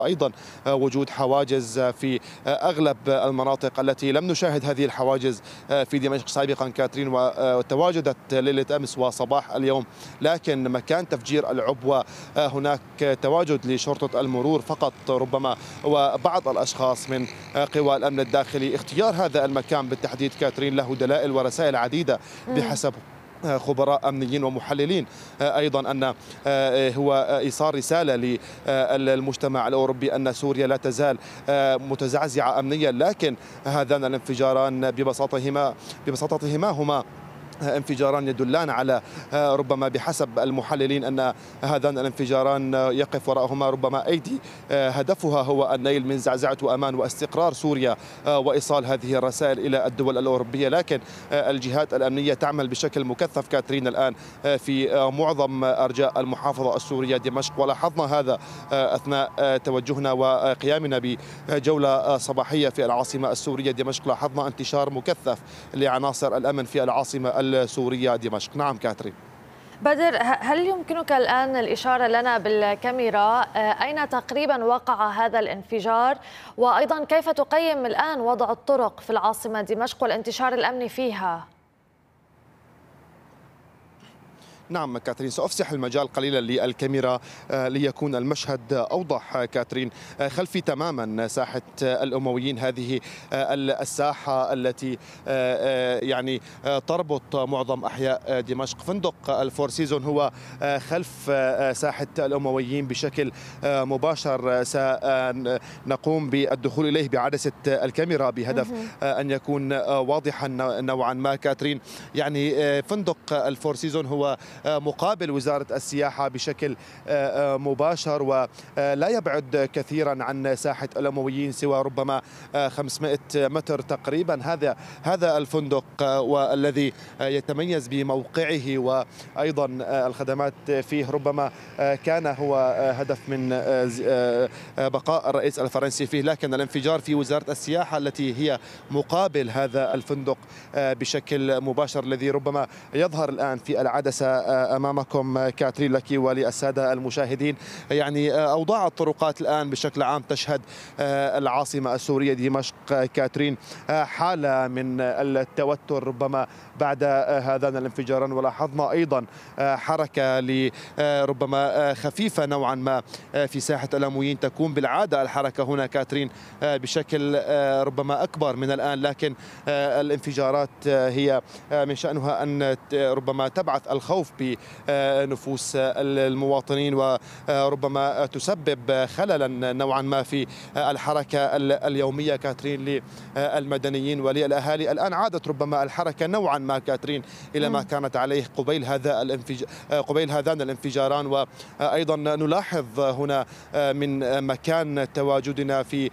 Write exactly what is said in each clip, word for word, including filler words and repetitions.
أيضا وجود حواجز في أغلب المناطق التي لم نشاهد هذه الحواجز في دمشق سابقا كاترين، وتواجدت ليلة أمس وصباح اليوم، لكن مكان تفجير العبوة هناك تواجد لشرطة المرور فقط ربما وبعض الأشخاص من قوى الأمن الداخلي. اختيار هذا المكان بالتحديد كاترين له دلائل ورسائل عديدة بحسب خبراء أمنيين ومحللين، أيضا أن هو إيصال رسالة للمجتمع الأوروبي أن سوريا لا تزال متزعزعة أمنيا، لكن هذان الانفجاران ببساطتهما ببساطتهما هما انفجاران يدلان على ربما بحسب المحللين أن هذان الانفجاران يقف وراءهما ربما أيدي هدفها هو النيل من زعزعة وأمان واستقرار سوريا وإيصال هذه الرسائل إلى الدول الأوروبية. لكن الجهات الأمنية تعمل بشكل مكثف كاترين الآن في معظم أرجاء المحافظة السورية دمشق، ولاحظنا هذا أثناء توجهنا وقيامنا بجولة صباحية في العاصمة السورية دمشق. لاحظنا انتشار مكثف لعناصر الأمن في العاصمة السورية دمشق. نعم كاترين. بدر، هل يمكنك الآن الإشارة لنا بالكاميرا أين تقريبا وقع هذا الانفجار، وأيضا كيف تقيم الآن وضع الطرق في العاصمة دمشق والانتشار الأمني فيها؟ نعم كاترين، سأفسح المجال قليلا للكاميرا ليكون المشهد أوضح. كاترين، خلفي تماما ساحة الأمويين، هذه الساحة التي يعني تربط معظم أحياء دمشق. فندق الفور سيزون هو خلف ساحة الأمويين بشكل مباشر، سنقوم بالدخول إليه بعدسة الكاميرا بهدف أن يكون واضحا نوعا ما. كاترين، يعني فندق الفور سيزون هو مقابل وزارة السياحة بشكل مباشر، ولا يبعد كثيرا عن ساحة الأمويين سوى ربما خمسمائة متر تقريبا. هذا هذا الفندق والذي يتميز بموقعه وأيضا الخدمات فيه، ربما كان هو هدف من بقاء الرئيس الفرنسي فيه، لكن الانفجار في وزارة السياحة التي هي مقابل هذا الفندق بشكل مباشر الذي ربما يظهر الآن في العدسة أمامكم كاترين لك وللسادة المشاهدين. يعني أوضاع الطرقات الآن بشكل عام تشهد العاصمة السورية دمشق كاترين حالة من التوتر ربما بعد هذان الانفجاران، ولاحظنا أيضا حركة ربما خفيفة نوعا ما في ساحة الأمويين. تكون بالعادة الحركة هنا كاترين بشكل ربما أكبر من الآن، لكن الانفجارات هي من شأنها أن ربما تبعث الخوف بنفوس المواطنين وربما تسبب خللا نوعا ما في الحركة اليومية كاترين للمدنيين وللأهالي. الآن عادت ربما الحركة نوعا ما كاترين إلى ما كانت عليه قبيل هذا الانفجار قبيل هذان الانفجاران. وأيضا نلاحظ هنا من مكان تواجدنا في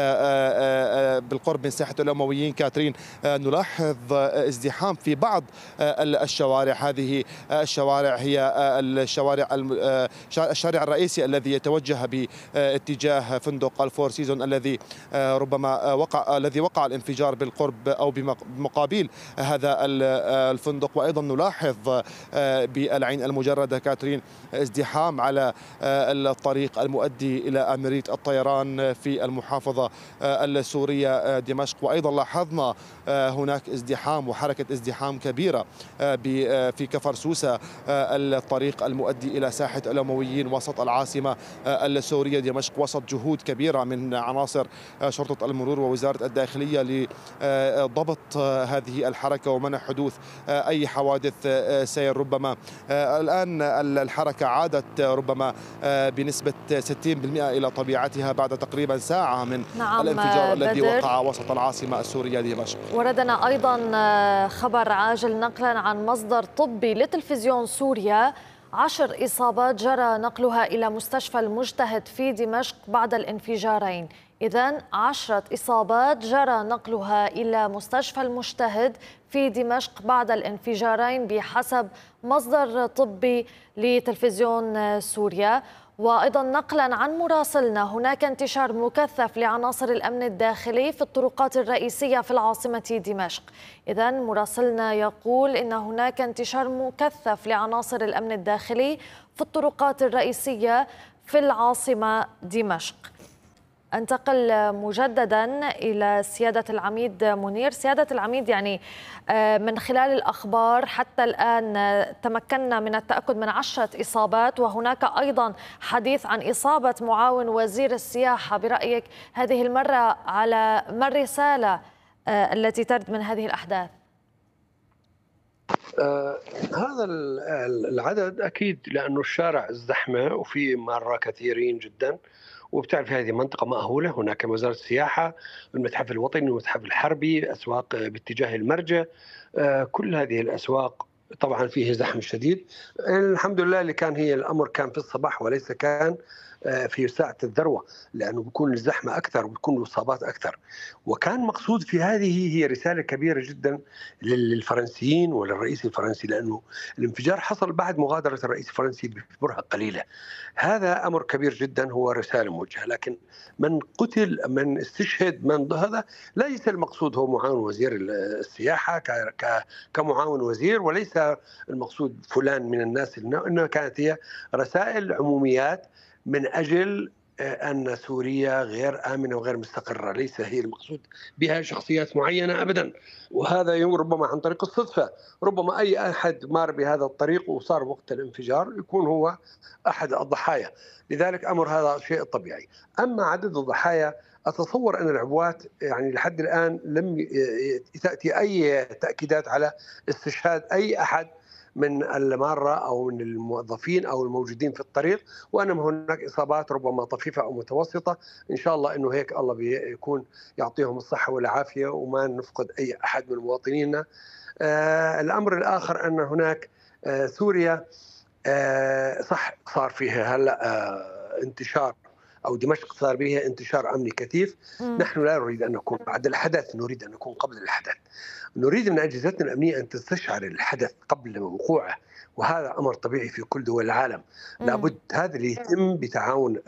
بالقرب من ساحة الأمويين كاترين نلاحظ ازدحام في بعض الشوارع. هذه الشوارع هي الشوارع الشارع الرئيسي الذي يتوجه باتجاه فندق الفور سيزون الذي ربما وقع الذي وقع الانفجار بالقرب أو بمقابل هذا الفندق. وأيضا نلاحظ بالعين المجردة كاترين ازدحام على الطريق المؤدي إلى أميرية الطيران في المحافظة السورية دمشق. وأيضا لاحظنا هناك ازدحام وحركة ازدحام كبيرة في كفر سوسة، الطريق المؤدي إلى ساحة الأمويين وسط العاصمة السورية دمشق، وسط جهود كبيرة من عناصر شرطة المرور ووزارة الداخلية لضبط هذه الحركة ومنع حدوث أي حوادث سير. ربما الآن الحركة عادت ربما بنسبة ستين بالمئة إلى طبيعتها بعد تقريبا ساعة من نعم الانفجار الذي بدر. وقع وسط العاصمة السورية دمشق. وردنا أيضا خبر عاجل نقلا عن مصدر طبي لتلفزيون سوريا: عشر إصابات جرى نقلها إلى مستشفى المجتهد في دمشق بعد الانفجارين. إذن عشرة إصابات جرى نقلها إلى مستشفى المجتهد في دمشق بعد الانفجارين بحسب مصدر طبي لتلفزيون سوريا. وأيضا نقلا عن مراسلنا، هناك انتشار مكثف لعناصر الأمن الداخلي في الطرقات الرئيسية في العاصمة دمشق. إذن مراسلنا يقول إن هناك انتشار مكثف لعناصر الأمن الداخلي في الطرقات الرئيسية في العاصمة دمشق. أنتقل مجددا إلى سيادة العميد منير. سيادة العميد، يعني من خلال الأخبار حتى الآن تمكنا من التأكد من عشرة إصابات، وهناك أيضا حديث عن إصابة معاون وزير السياحة. برأيك هذه المرة على ما الرسالة التي ترد من هذه الأحداث؟ آه هذا العدد أكيد لأنه الشارع الزحمة وفي مرة كثيرين جدا، وبتعرف هذه منطقة مأهولة. هناك وزارة السياحة، المتحف الوطني، المتحف الحربي، أسواق باتجاه المرجة، آه كل هذه الأسواق طبعا فيه زحم شديد. الحمد لله اللي كان هي الأمر كان في الصباح وليس كان في ساعة الذروة، لأنه بيكون الزحمة أكثر وبيكون الإصابات أكثر. وكان مقصود في هذه هي رسالة كبيرة جدا للفرنسيين وللرئيس الفرنسي، لأنه الانفجار حصل بعد مغادرة الرئيس الفرنسي ببرهة قليلة. هذا أمر كبير جدا، هو رسالة موجهة. لكن من قتل، من استشهد، من هذا ليس المقصود هو معاون وزير السياحة كمعاون وزير، وليس المقصود فلان من الناس، إنها كانت هي رسائل عموميات من أجل أن سوريا غير آمنة وغير مستقرة. ليس هي المقصود بها شخصيات معينة أبدا، وهذا ربما عن طريق الصدفة. ربما أي أحد مار بهذا الطريق وصار وقت الانفجار يكون هو أحد الضحايا، لذلك أمر هذا شيء طبيعي. أما عدد الضحايا، أتصور أن العبوات يعني لحد الآن لم تأتي أي تأكيدات على استشهاد أي أحد من المارة أو من الموظفين أو الموجودين في الطريق، وأنما هناك إصابات ربما طفيفة أو متوسطة. إن شاء الله أنه هيك الله بيكون يعطيهم الصحة والعافية وما نفقد أي أحد من مواطنينا. آه الأمر الآخر أن هناك آه سوريا آه صح صار فيها هلأ آه انتشار، أو دمشق صار بها انتشار أمني كثيف. م. نحن لا نريد أن نكون بعد الحدث، نريد أن نكون قبل الحدث. نريد من أجهزتنا الأمنية أن تستشعر الحدث قبل وقوعه، وهذا أمر طبيعي في كل دول العالم. م. لابد هذا اللي يتم بتعاون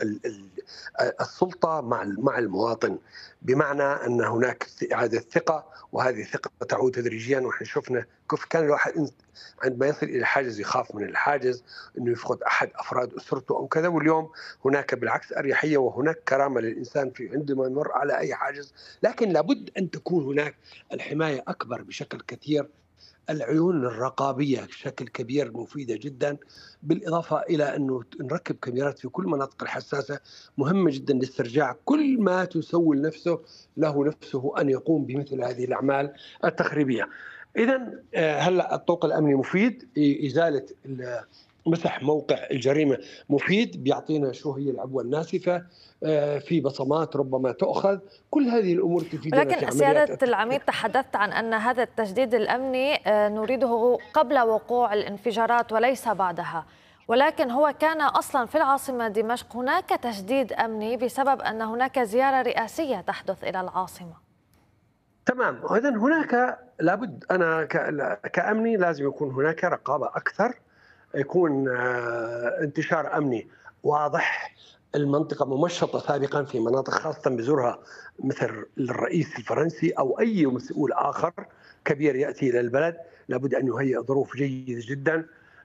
السلطة مع مع المواطن، بمعنى أن هناك إعادة ثقة، وهذه الثقة تعود تدريجيا. ونحن شفنا كيف كان الواحد عندما يصل إلى الحاجز يخاف من الحاجز أنه يفقد أحد أفراد أسرته أو كذا، واليوم هناك بالعكس أريحية وهناك كرامة للإنسان في عندما يمر على أي حاجز. لكن لابد أن تكون هناك الحماية أكبر بشكل كثير، العيون الرقابية بشكل كبير مفيدة جدا، بالإضافة إلى أنه نركب كاميرات في كل المناطق الحساسة. مهمة جدا لاسترجاع كل ما تسول نفسه له نفسه أن يقوم بمثل هذه الأعمال التخريبية. إذا هلا الطوق الأمني مفيد، إزالة مسح موقع الجريمة مفيد، بيعطينا شو هي العبوة الناسفة، في بصمات ربما تؤخذ، كل هذه الأمور تفيدنا. لكن سيادة العميد تحدثت عن أن هذا التجديد الأمني نريده قبل وقوع الانفجارات وليس بعدها، ولكن هو كان أصلا في العاصمة دمشق هناك تجديد أمني بسبب أن هناك زيارة رئاسية تحدث إلى العاصمة. تمام. إذن هناك لابد، أنا كأمني لازم يكون هناك رقابة أكثر، يكون انتشار أمني واضح. المنطقة ممشطة سابقا في مناطق خاصة بزورها مثل الرئيس الفرنسي أو أي مسؤول آخر كبير يأتي إلى البلد، لابد أن يهيئ ظروف جيدة جدا.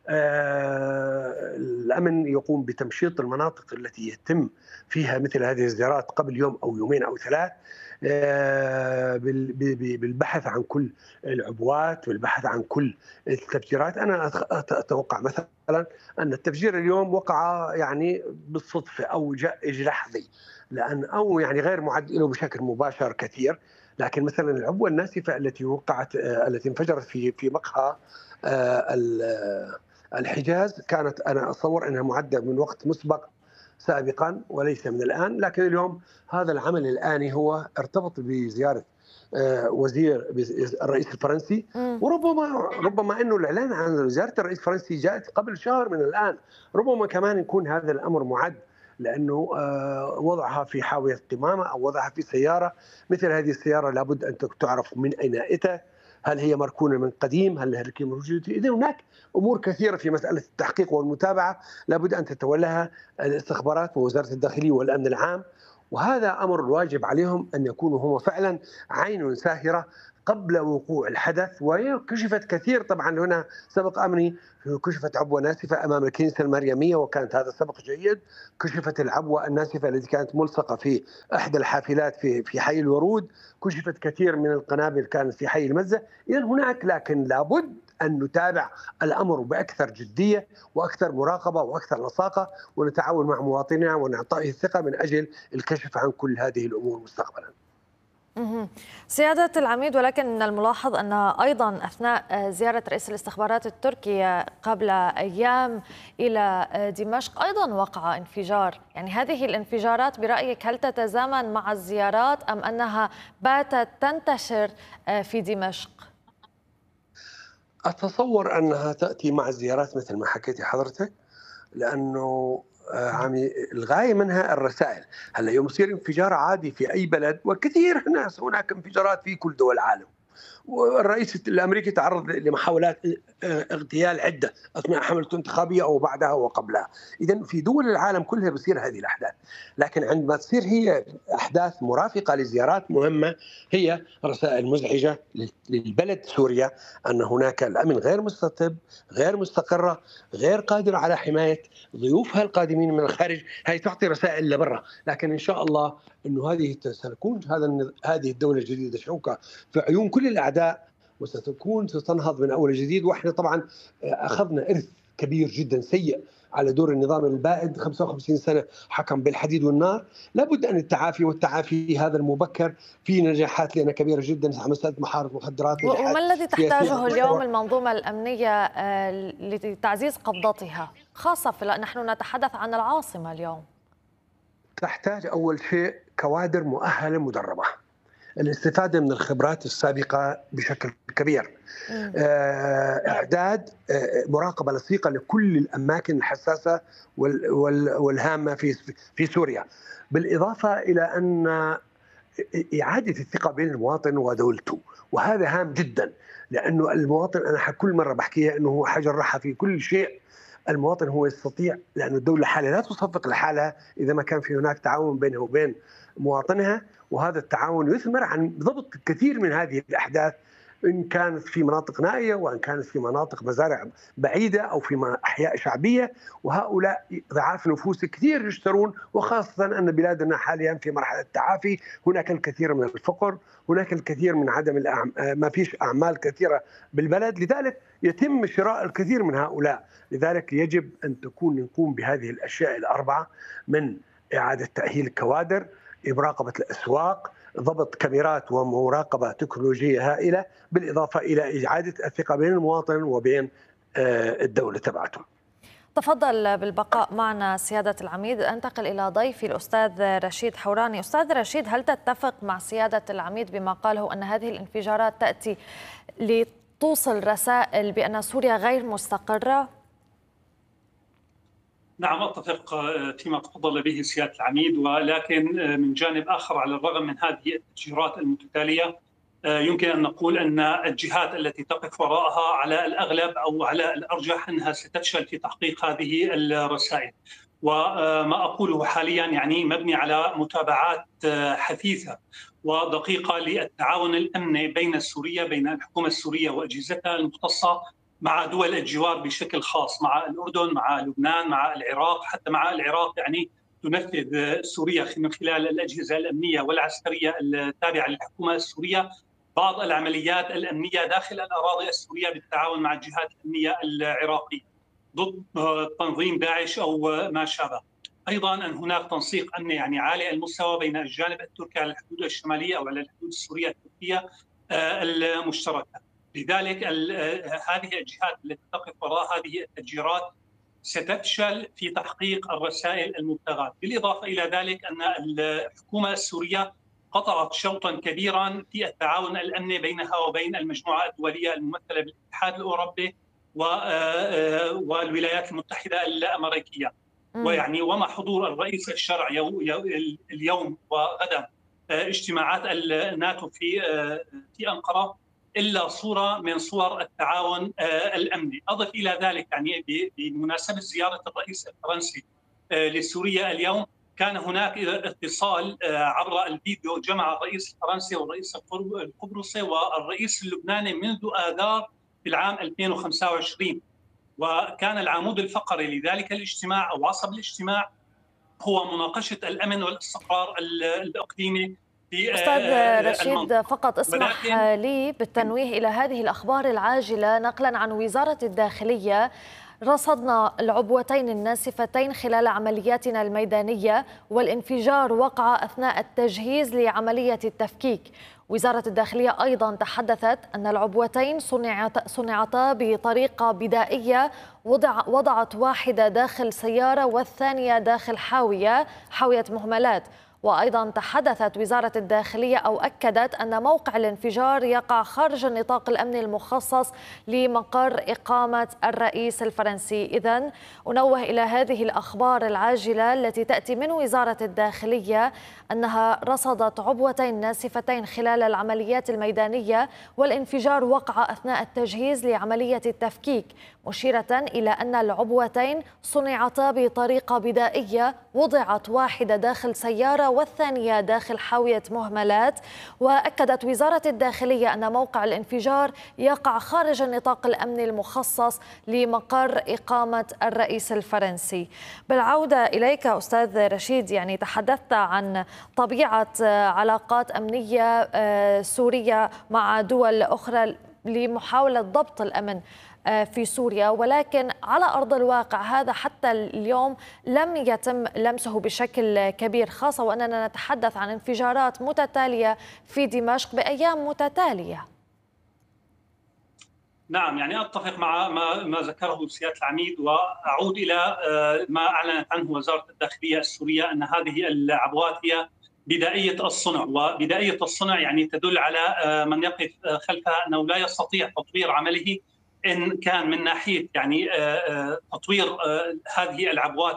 الأمن يقوم بتمشيط المناطق التي يتم فيها مثل هذه الزيارات قبل يوم أو يومين أو ثلاث، بالبحث عن كل العبوات والبحث عن كل التفجيرات. أنا أتوقع مثلا أن التفجير اليوم وقع يعني بالصدفة أو جاء لحظي، لأن أو يعني غير معد له بشكل مباشر كثير. لكن مثلا العبوة الناسفة التي وقعت التي انفجرت في في مقهى الحجاز كانت، أنا أتصور أنها معدة من وقت مسبق سابقا وليس من الآن. لكن اليوم هذا العمل الآني هو ارتبط بزيارة وزير الرئيس الفرنسي، وربما ربما انه الاعلان عن زياره الرئيس الفرنسي جاءت قبل شهر من الان. ربما كمان يكون هذا الامر معد، لانه وضعها في حاويه قمامه او وضعها في سياره. مثل هذه السياره لابد ان تعرف من اين اتت، هل هي مركونه من قديم، هل هي موجوده. اذا هناك امور كثيره في مساله التحقيق والمتابعه لابد ان تتولاها الاستخبارات ووزاره الداخليه والامن العام، وهذا أمر الواجب عليهم أن يكونوا هم فعلا عين ساهرة قبل وقوع الحدث. وكشفت كثير طبعا، هنا سبق أمني كشفت عبوة ناسفة أمام الكنيسة المريمية وكانت هذا سبق جيد. كشفت العبوة الناسفة التي كانت ملصقة في إحدى الحافلات في في حي الورود. كشفت كثير من القنابل كانت في حي المزة. إذن هناك، لكن لابد أن نتابع الأمر بأكثر جدية وأكثر مراقبة وأكثر لصاقة، ونتعاون مع مواطنينا ونعطيه الثقة من أجل الكشف عن كل هذه الأمور مستقبلا. سيادة العميد، ولكن من الملاحظ أن أيضا أثناء زيارة رئيس الاستخبارات التركي قبل أيام إلى دمشق أيضا وقع انفجار، يعني هذه الانفجارات برأيك هل تتزامن مع الزيارات أم أنها باتت تنتشر في دمشق؟ أتصور أنها تأتي مع الزيارات مثل ما حكيتي حضرتك، لأنه عمي الغاية منها الرسائل. هلا يوم يصير انفجار عادي في أي بلد، وكثير ناس هناك انفجارات في كل دول العالم، والرئيس الامريكي تعرض لمحاولات اغتيال عده اثناء حملته الانتخابيه او بعدها وقبلها. اذا في دول العالم كلها بتصير هذه الاحداث، لكن عندما تصير هي احداث مرافقه لزيارات مهمه هي رسائل مزعجه للبلد سوريا ان هناك الامن غير مستتب، غير مستقره، غير قادره على حمايه ضيوفها القادمين من الخارج. هي تعطي رسائل لبرا، لكن ان شاء الله انه هذه ستكون هذا هذه الدوله الجديده شوكه في عيون كل الاعداء، وستكون ستنهض من اول جديد. واحنا طبعا اخذنا ارث كبير جدا سيء على دور النظام البائد، خمسة وخمسين سنه حكم بالحديد والنار. لابد ان التعافي، والتعافي هذا المبكر في نجاحات لنا كبيره جدا على مساله محاربه المخدرات. وما الذي تحتاجه اليوم المنظومه الامنيه لتعزيز قبضتها، خاصه نحن نتحدث عن العاصمه اليوم؟ تحتاج أول شيء كوادر مؤهلة مدربة، الاستفادة من الخبرات السابقة بشكل كبير، إعداد مراقبة لصيقة لكل الأماكن الحساسة والهامة في في سوريا، بالإضافة إلى أن إعادة الثقة بين المواطن ودولته، وهذا هام جدا، لأنه المواطن أنا كل مرة بحكيها أنه هو حجر رحى في كل شيء. المواطن هو يستطيع، لأن الدولة لحالها لا تصفق لحالها إذا ما كان في هناك تعاون بينها وبين مواطنها، وهذا التعاون يثمر عن ضبط كثير من هذه الأحداث، إن كانت في مناطق نائية وإن كانت في مناطق مزارع بعيدة أو في أحياء شعبية. وهؤلاء ضعاف نفوس كثير يشترون، وخاصة أن بلادنا حاليا في مرحلة تعافي، هناك الكثير من الفقر، هناك الكثير من عدم الأعم... ما فيش أعمال كثيرة بالبلد، لذلك يتم شراء الكثير من هؤلاء. لذلك يجب أن تكون نقوم بهذه الأشياء الأربعة، من إعادة تأهيل الكوادر، مراقبة الأسواق، ضبط كاميرات ومراقبة تكنولوجية هائلة، بالإضافة إلى إعادة الثقة بين المواطن وبين الدولة تبعته. تفضل بالبقاء معنا سيادة العميد. أنتقل إلى ضيفي الأستاذ رشيد حوراني. أستاذ رشيد، هل تتفق مع سيادة العميد بما قاله أن هذه الانفجارات تأتي لتوصل رسائل بأن سوريا غير مستقرة؟ نعم، أتفق فيما تفضل به سيادة العميد، ولكن من جانب آخر على الرغم من هذه التفجيرات المتتالية يمكن أن نقول أن الجهات التي تقف وراءها على الأغلب أو على الأرجح أنها ستفشل في تحقيق هذه الرسائل. وما أقوله حاليا يعني مبني على متابعات حثيثة ودقيقة للتعاون الأمني بين سوريا بين الحكومة السورية وأجهزتها المختصة مع دول الجوار بشكل خاص، مع الأردن، مع لبنان، مع العراق. حتى مع العراق يعني تنفذ سوريا من خلال الأجهزة الأمنية والعسكرية التابعة للحكومة السورية بعض العمليات الأمنية داخل الأراضي السورية بالتعاون مع الجهات الأمنية العراقية ضد تنظيم داعش أو ما شابه. أيضا أن هناك تنسيق أمني يعني عالي المستوى بين الجانب التركي على الحدود الشمالية أو على الحدود السورية التركية المشتركة. لذلك هذه الجهات التي تقف وراء هذه التفجيرات ستفشل في تحقيق الرسائل المبتغاة. بالإضافة إلى ذلك أن الحكومة السورية قطعت شوطا كبيرا في التعاون الأمني بينها وبين المجموعة الدولية الممثلة بالاتحاد الأوروبي والولايات المتحدة الأمريكية. ويعني وما حضور الرئيس الشرعي اليوم وغدا اجتماعات الناتو في في أنقرة إلا صورة من صور التعاون الأمني. أضف إلى ذلك يعني بمناسبة زيارة الرئيس الفرنسي لسوريا اليوم كان هناك اتصال عبر الفيديو جمع الرئيس الفرنسي والرئيس القبرصي والرئيس اللبناني منذ آذار في العام ألفين وخمسة وعشرين، وكان العمود الفقري لذلك الاجتماع أو عصب الاجتماع هو مناقشة الأمن والاستقرار الإقليمي في أستاذ رشيد، فقط اسمح لي بالتنويه إلى هذه الأخبار العاجلة نقلا عن وزارة الداخلية. رصدنا العبوتين الناسفتين خلال عملياتنا الميدانية، والانفجار وقع أثناء التجهيز لعملية التفكيك. وزارة الداخلية أيضا تحدثت أن العبوتين صنعتا بطريقة بدائية، وضع وضعت واحدة داخل سيارة والثانية داخل حاوية حاوية مهملات. وأيضا تحدثت وزارة الداخلية أو أكدت أن موقع الانفجار يقع خارج النطاق الأمني المخصص لمقر إقامة الرئيس الفرنسي. إذن أنوه إلى هذه الأخبار العاجلة التي تأتي من وزارة الداخلية أنها رصدت عبوتين ناسفتين خلال العمليات الميدانية، والانفجار وقع أثناء التجهيز لعملية التفكيك، مشيرة إلى أن العبوتين صنعتا بطريقة بدائية، وضعت واحدة داخل سيارة والثانية داخل حاوية مهملات. وأكدت وزارة الداخلية أن موقع الانفجار يقع خارج النطاق الأمني المخصص لمقر إقامة الرئيس الفرنسي. بالعودة إليك أستاذ رشيد، يعني تحدثت عن طبيعة علاقات أمنية سورية مع دول أخرى لمحاولة ضبط الأمن في سوريا، ولكن على أرض الواقع هذا حتى اليوم لم يتم لمسه بشكل كبير، خاصة وأننا نتحدث عن انفجارات متتالية في دمشق بأيام متتالية. نعم، يعني أتفق مع ما, ما ذكره سيادة العميد، وأعود إلى ما أعلنت عنه وزارة الداخلية السورية أن هذه العبوات هي بدائية الصنع، وبدائية الصنع يعني تدل على من يقف خلفها أنه لا يستطيع تطوير عمله إن كان من ناحية يعني تطوير هذه العبوات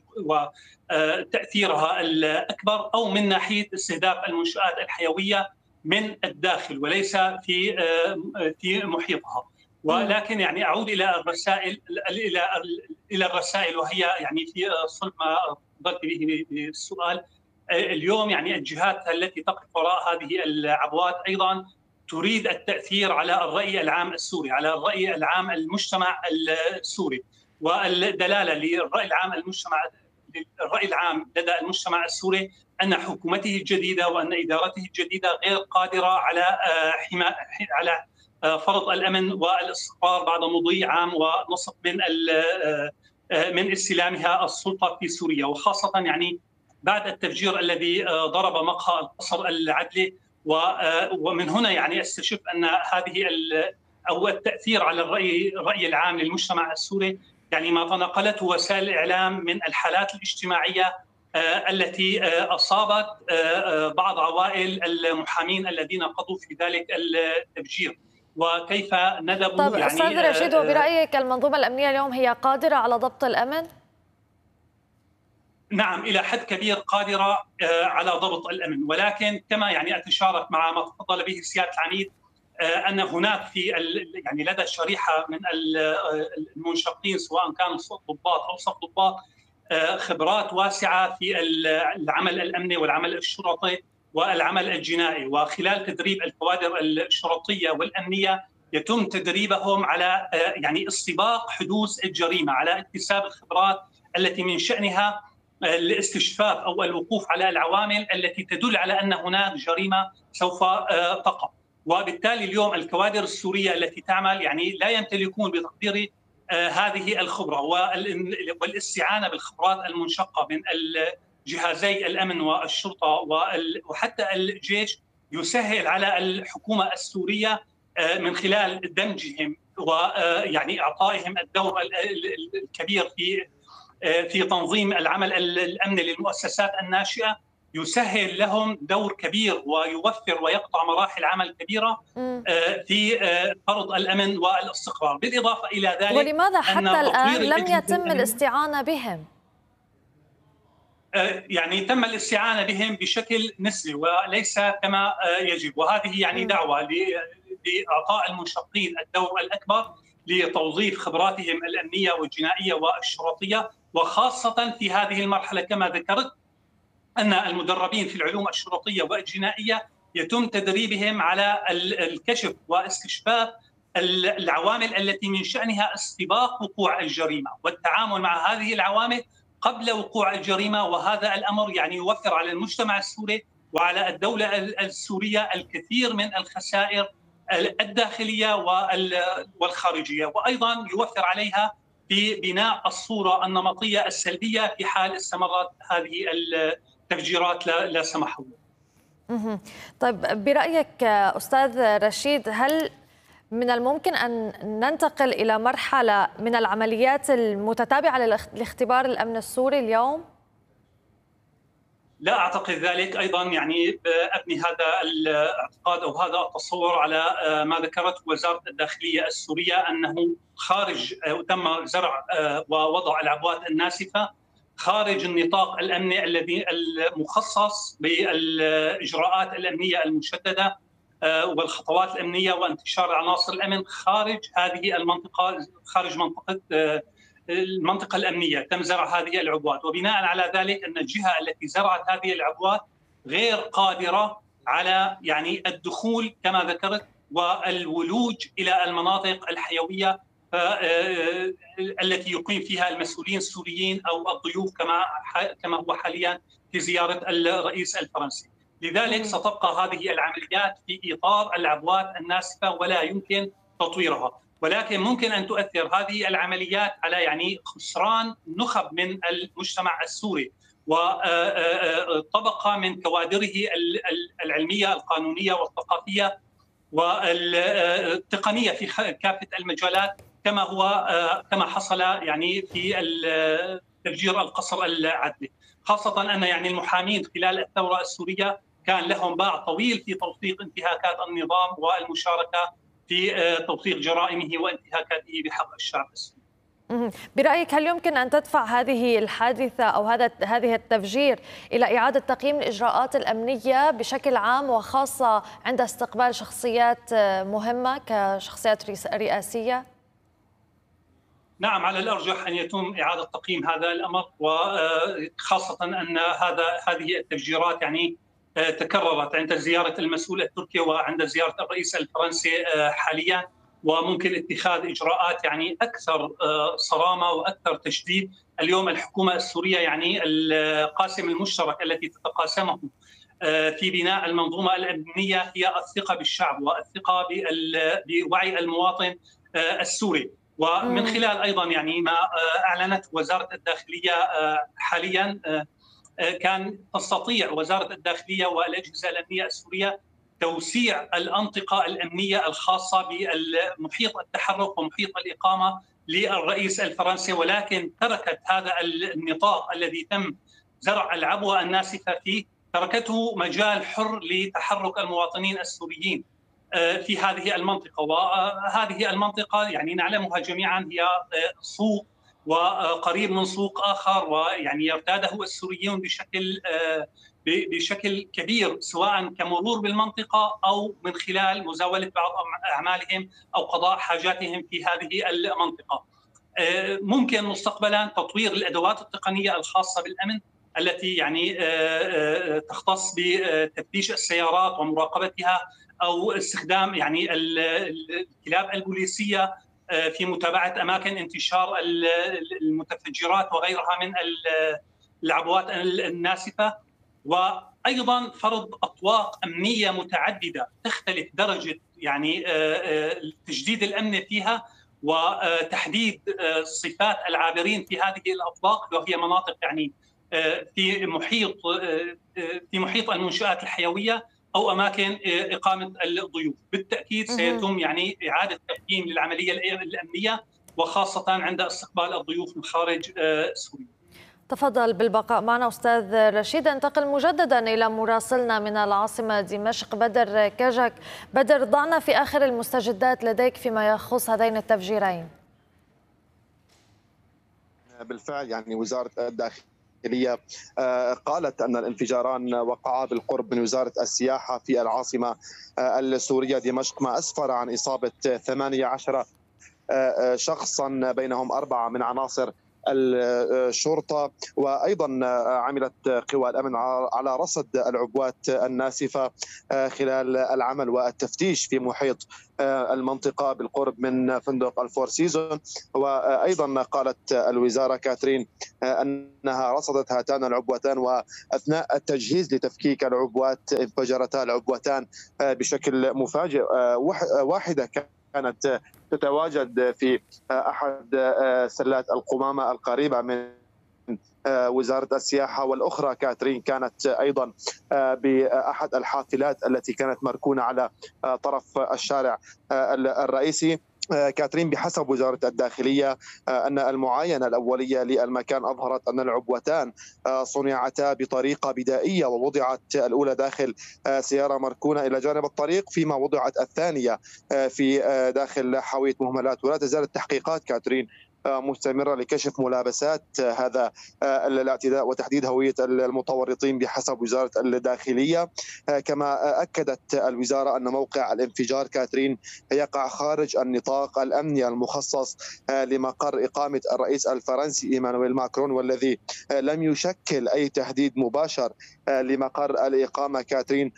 وتأثيرها الأكبر، أو من ناحية استهداف المنشآت الحيوية من الداخل وليس في في محيطها. ولكن يعني أعود إلى الرسائل إلى إلى الرسائل وهي يعني في صلب ما تفضلت به بالسؤال. اليوم يعني الجهات التي تقف وراء هذه العبوات أيضا تريد التأثير على الرأي العام السوري، على الرأي العام المجتمع السوري، والدلالة للرأي العام المجتمع الرأي العام لدى المجتمع السوري أن حكومته الجديدة وأن إدارته الجديدة غير قادرة على حماية على فرض الأمن والاستقرار بعد مضي عام ونصف من من استلامها السلطة في سوريا، وخاصة يعني بعد التفجير الذي ضرب مقهى القصر العدلي. ومن هنا يعني استشف ان هذه او التاثير على الراي الراي العام للمجتمع السوري، يعني ما تناقلته وسائل الاعلام من الحالات الاجتماعيه التي اصابت بعض عوائل المحامين الذين قضوا في ذلك التفجير، وكيف ندبوا. طيب يعني استاذ رشيد، وبرايك المنظومه الامنيه اليوم هي قادره على ضبط الامن؟ نعم، إلى حد كبير قادرة على ضبط الأمن، ولكن كما يعني أتشارك مع ما تفضل به سيادة العميد أن هناك في يعني لدى الشريحة من المنشقين سواء كانوا ضباط أو صف ضباط خبرات واسعة في العمل الأمني والعمل الشرطي والعمل الجنائي، وخلال تدريب الكوادر الشرطية والأمنية يتم تدريبهم على يعني استباق حدوث الجريمة، على اكتساب الخبرات التي من شأنها الاستشفاف أو الوقوف على العوامل التي تدل على أن هناك جريمة سوف تقع. وبالتالي اليوم الكوادر السورية التي تعمل يعني لا يمتلكون بتقديري هذه الخبرة والاستعانة بالخبرات المنشقة من جهازي الأمن والشرطة وحتى الجيش يسهل على الحكومة السورية من خلال دمجهم ويعني إعطائهم الدور الكبير في في تنظيم العمل الأمني للمؤسسات الناشئة، يسهل لهم دور كبير ويوفر ويقطع مراحل عمل كبيرة في فرض الأمن والاستقرار. بالإضافة إلى ذلك، ولماذا حتى الآن لم يتم الاستعانة بهم؟ يعني تم الاستعانة بهم بشكل نسبي وليس كما يجب، وهذه يعني دعوة لإعطاء المنشقين الدور الأكبر لتوظيف خبراتهم الأمنية والجنائية والشرطية، وخاصة في هذه المرحلة كما ذكرت أن المدربين في العلوم الشرطية والجنائية يتم تدريبهم على الكشف واستشفاف العوامل التي من شأنها استباق وقوع الجريمة والتعامل مع هذه العوامل قبل وقوع الجريمة. وهذا الأمر يعني يوفر على المجتمع السوري وعلى الدولة السورية الكثير من الخسائر الداخلية والخارجية، وأيضا يوفر عليها في بناء الصورة النمطية السلبية في حال استمرت هذه التفجيرات لا سمح الله. طيب برأيك أستاذ رشيد، هل من الممكن أن ننتقل إلى مرحلة من العمليات المتتابعة لاختبار الأمن السوري اليوم؟ لا أعتقد ذلك. أيضا يعني أبني هذا الاعتقاد أو هذا التصور على ما ذكرته وزارة الداخلية السورية، أنه خارج تم زرع ووضع العبوات الناسفة خارج النطاق الأمني الذي المخصص بالإجراءات الأمنية المشددة والخطوات الأمنية وانتشار عناصر الأمن خارج هذه المنطقة، خارج منطقة المنطقة الأمنية تم زرع هذه العبوات. وبناء على ذلك أن الجهة التي زرعت هذه العبوات غير قادرة على يعني الدخول كما ذكرت والولوج إلى المناطق الحيوية التي يقيم فيها المسؤولين السوريين أو الضيوف كما كما هو حاليا في زيارة الرئيس الفرنسي. لذلك ستبقى هذه العمليات في إطار العبوات الناسفة ولا يمكن تطويرها، ولكن ممكن أن تؤثر هذه العمليات على يعني خسران نخب من المجتمع السوري وطبقة من كوادره العلمية القانونية والثقافية والتقنية في كافة المجالات، كما هو كما حصل يعني في تفجير القصر العدلي، خاصة أن يعني المحامين خلال الثورة السورية كان لهم باع طويل في توثيق انتهاكات النظام والمشاركة في توثيق جرائمه وانتهاكاته بحق الشعب السوري. برأيك هل يمكن أن تدفع هذه الحادثة أو هذا هذه التفجير إلى إعادة تقييم الإجراءات الأمنية بشكل عام وخاصة عند استقبال شخصيات مهمة كشخصيات رئاسية؟ نعم، على الأرجح أن يتم إعادة تقييم هذا الأمر، وخاصة أن هذا هذه التفجيرات يعني تكررت عند زيارة المسؤول التركي وعند زيارة الرئيس الفرنسي حاليا، وممكن اتخاذ إجراءات يعني أكثر صرامة وأكثر تشديد. اليوم الحكومة السورية يعني القاسم المشترك التي تتقاسمه في بناء المنظومة الأمنية هي الثقة بالشعب والثقة بوعي المواطن السوري، ومن خلال أيضا يعني ما أعلنت وزارة الداخلية حاليا كان تستطيع وزارة الداخلية والأجهزة الأمنية السورية توسيع الأنطقة الأمنية الخاصة بمحيط التحرك ومحيط الإقامة للرئيس الفرنسي، ولكن تركت هذا النطاق الذي تم زرع العبوة الناسفة فيه، تركته مجال حر لتحرك المواطنين السوريين في هذه المنطقة. وهذه المنطقة يعني نعلمها جميعا هي سوق وقريب من سوق آخر، ويعني يرتاده السوريون بشكل بشكل كبير سواء كمرور بالمنطقة أو من خلال مزاولة بعض أعمالهم أو قضاء حاجاتهم في هذه المنطقة. ممكن مستقبلا تطوير الأدوات التقنية الخاصة بالأمن التي يعني تختص بتفتيش السيارات ومراقبتها أو استخدام يعني الكلاب البوليسية في متابعة أماكن انتشار المتفجرات وغيرها من العبوات الناسفة، وأيضا فرض أطواق أمنية متعددة تختلف درجة يعني تجديد الأمن فيها وتحديد صفات العابرين في هذه الأطواق، وهي مناطق يعني في محيط في محيط المنشآت الحيوية أو أماكن إقامة الضيوف. بالتأكيد سيتم يعني إعادة تقييم للعملية الأمنية وخاصة عند استقبال الضيوف من خارج سوريا. تفضل بالبقاء معنا أستاذ رشيد. انتقل مجددا إلى مراسلنا من العاصمة دمشق بدر كجك. بدر، ضعنا في آخر المستجدات لديك فيما يخص هذين التفجيرين. بالفعل يعني وزارة الداخلية قالت أن الانفجاران وقعا بالقرب من وزارة السياحة في العاصمة السورية دمشق، ما أسفر عن إصابة ثمانية عشر شخصا بينهم أربعة من عناصر الشرطة، وأيضا عملت قوى الأمن على رصد العبوات الناسفة خلال العمل والتفتيش في محيط المنطقة بالقرب من فندق الفور سيزون. وأيضا قالت الوزارة كاترين أنها رصدت هاتان العبوتان، وأثناء التجهيز لتفكيك العبوات انفجرتا العبوتان بشكل مفاجئ. واحدة كانت تتواجد في أحد سلات القمامة القريبة من وزارة السياحة، والأخرى كاترين كانت أيضا بأحد الحافلات التي كانت مركونة على طرف الشارع الرئيسي. كاترين بحسب وزارة الداخلية أن المعاينة الأولية للمكان أظهرت أن العبوتان صنعتا بطريقة بدائية، ووضعت الأولى داخل سيارة مركونة إلى جانب الطريق، فيما وضعت الثانية في داخل حاوية مهملات. ولا تزال التحقيقات كاترين مستمرة لكشف ملابسات هذا الاعتداء وتحديد هوية المتورطين بحسب وزارة الداخلية. كما أكدت الوزارة أن موقع الانفجار كاترين يقع خارج النطاق الأمني المخصص لمقر إقامة الرئيس الفرنسي إيمانويل ماكرون، والذي لم يشكل أي تهديد مباشر لمقر الإقامة كاترين،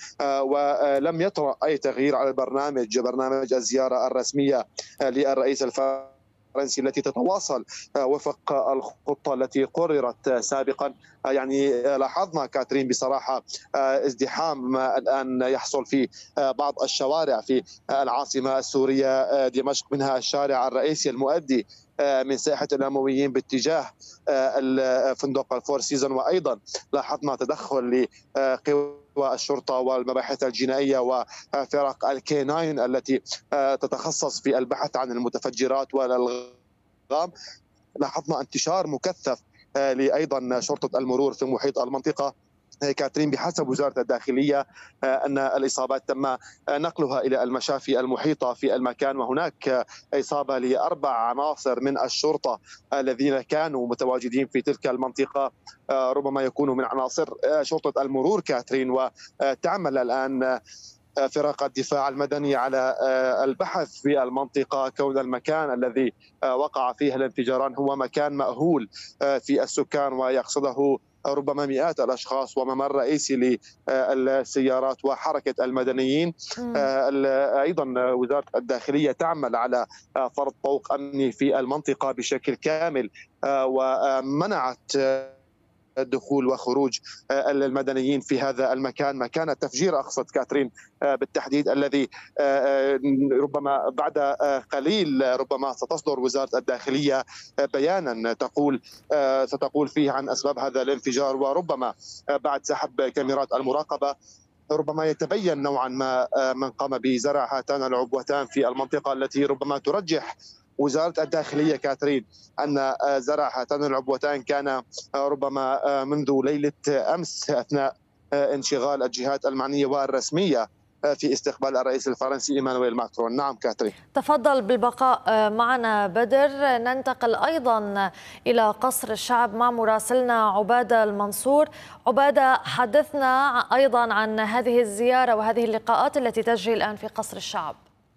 ولم يطرأ أي تغيير على البرنامج برنامج الزيارة الرسمية للرئيس الفرنسي الفرنسي التي تتواصل وفق الخطة التي قررت سابقا. يعني لاحظنا كاترين بصراحة ازدحام الآن يحصل في بعض الشوارع في العاصمة السورية دمشق، منها الشارع الرئيسي المؤدي من ساحة الأمويين باتجاه الفندق الفور سيزون. وأيضا لاحظنا تدخل لقوى والشرطة والمباحث الجنائية وفرق الكيناين التي تتخصص في البحث عن المتفجرات والألغام. لاحظنا انتشار مكثف لأيضا شرطة المرور في محيط المنطقة كاترين. بحسب وزارة الداخلية أن الإصابات تم نقلها إلى المشافي المحيطة في المكان، وهناك إصابة لأربع عناصر من الشرطة الذين كانوا متواجدين في تلك المنطقة، ربما يكونوا من عناصر شرطة المرور كاترين. وتعمل الآن فرق الدفاع المدني على البحث في المنطقة، كون المكان الذي وقع فيه الانفجاران هو مكان مأهول في السكان ويقصده ربما مئات الأشخاص وممر رئيسي للسيارات وحركة المدنيين. أيضا وزارة الداخلية تعمل على فرض طوق أمني في المنطقة بشكل كامل، ومنعت الدخول وخروج المدنيين في هذا المكان، مكان التفجير أقصد كاترين بالتحديد، الذي ربما بعد قليل ربما ستصدر وزارة الداخلية بيانا تقول ستقول فيه عن أسباب هذا الانفجار، وربما بعد سحب كاميرات المراقبة ربما يتبين نوعا ما من قام بزرع هاتان العبوتان في المنطقة التي ربما ترجح وزارة الداخلية كاترين أن زرع هاتان العبوتان كان ربما منذ ليلة أمس أثناء انشغال الجهات المعنية والرسمية في استقبال الرئيس الفرنسي إيمانويل ماكرون. نعم كاترين. تفضل بالبقاء معنا بدر. ننتقل أيضا إلى قصر الشعب مع مراسلنا عبادة المنصور. عبادة، حدثنا أيضا عن هذه الزيارة وهذه اللقاءات التي تجري الآن في قصر الشعب.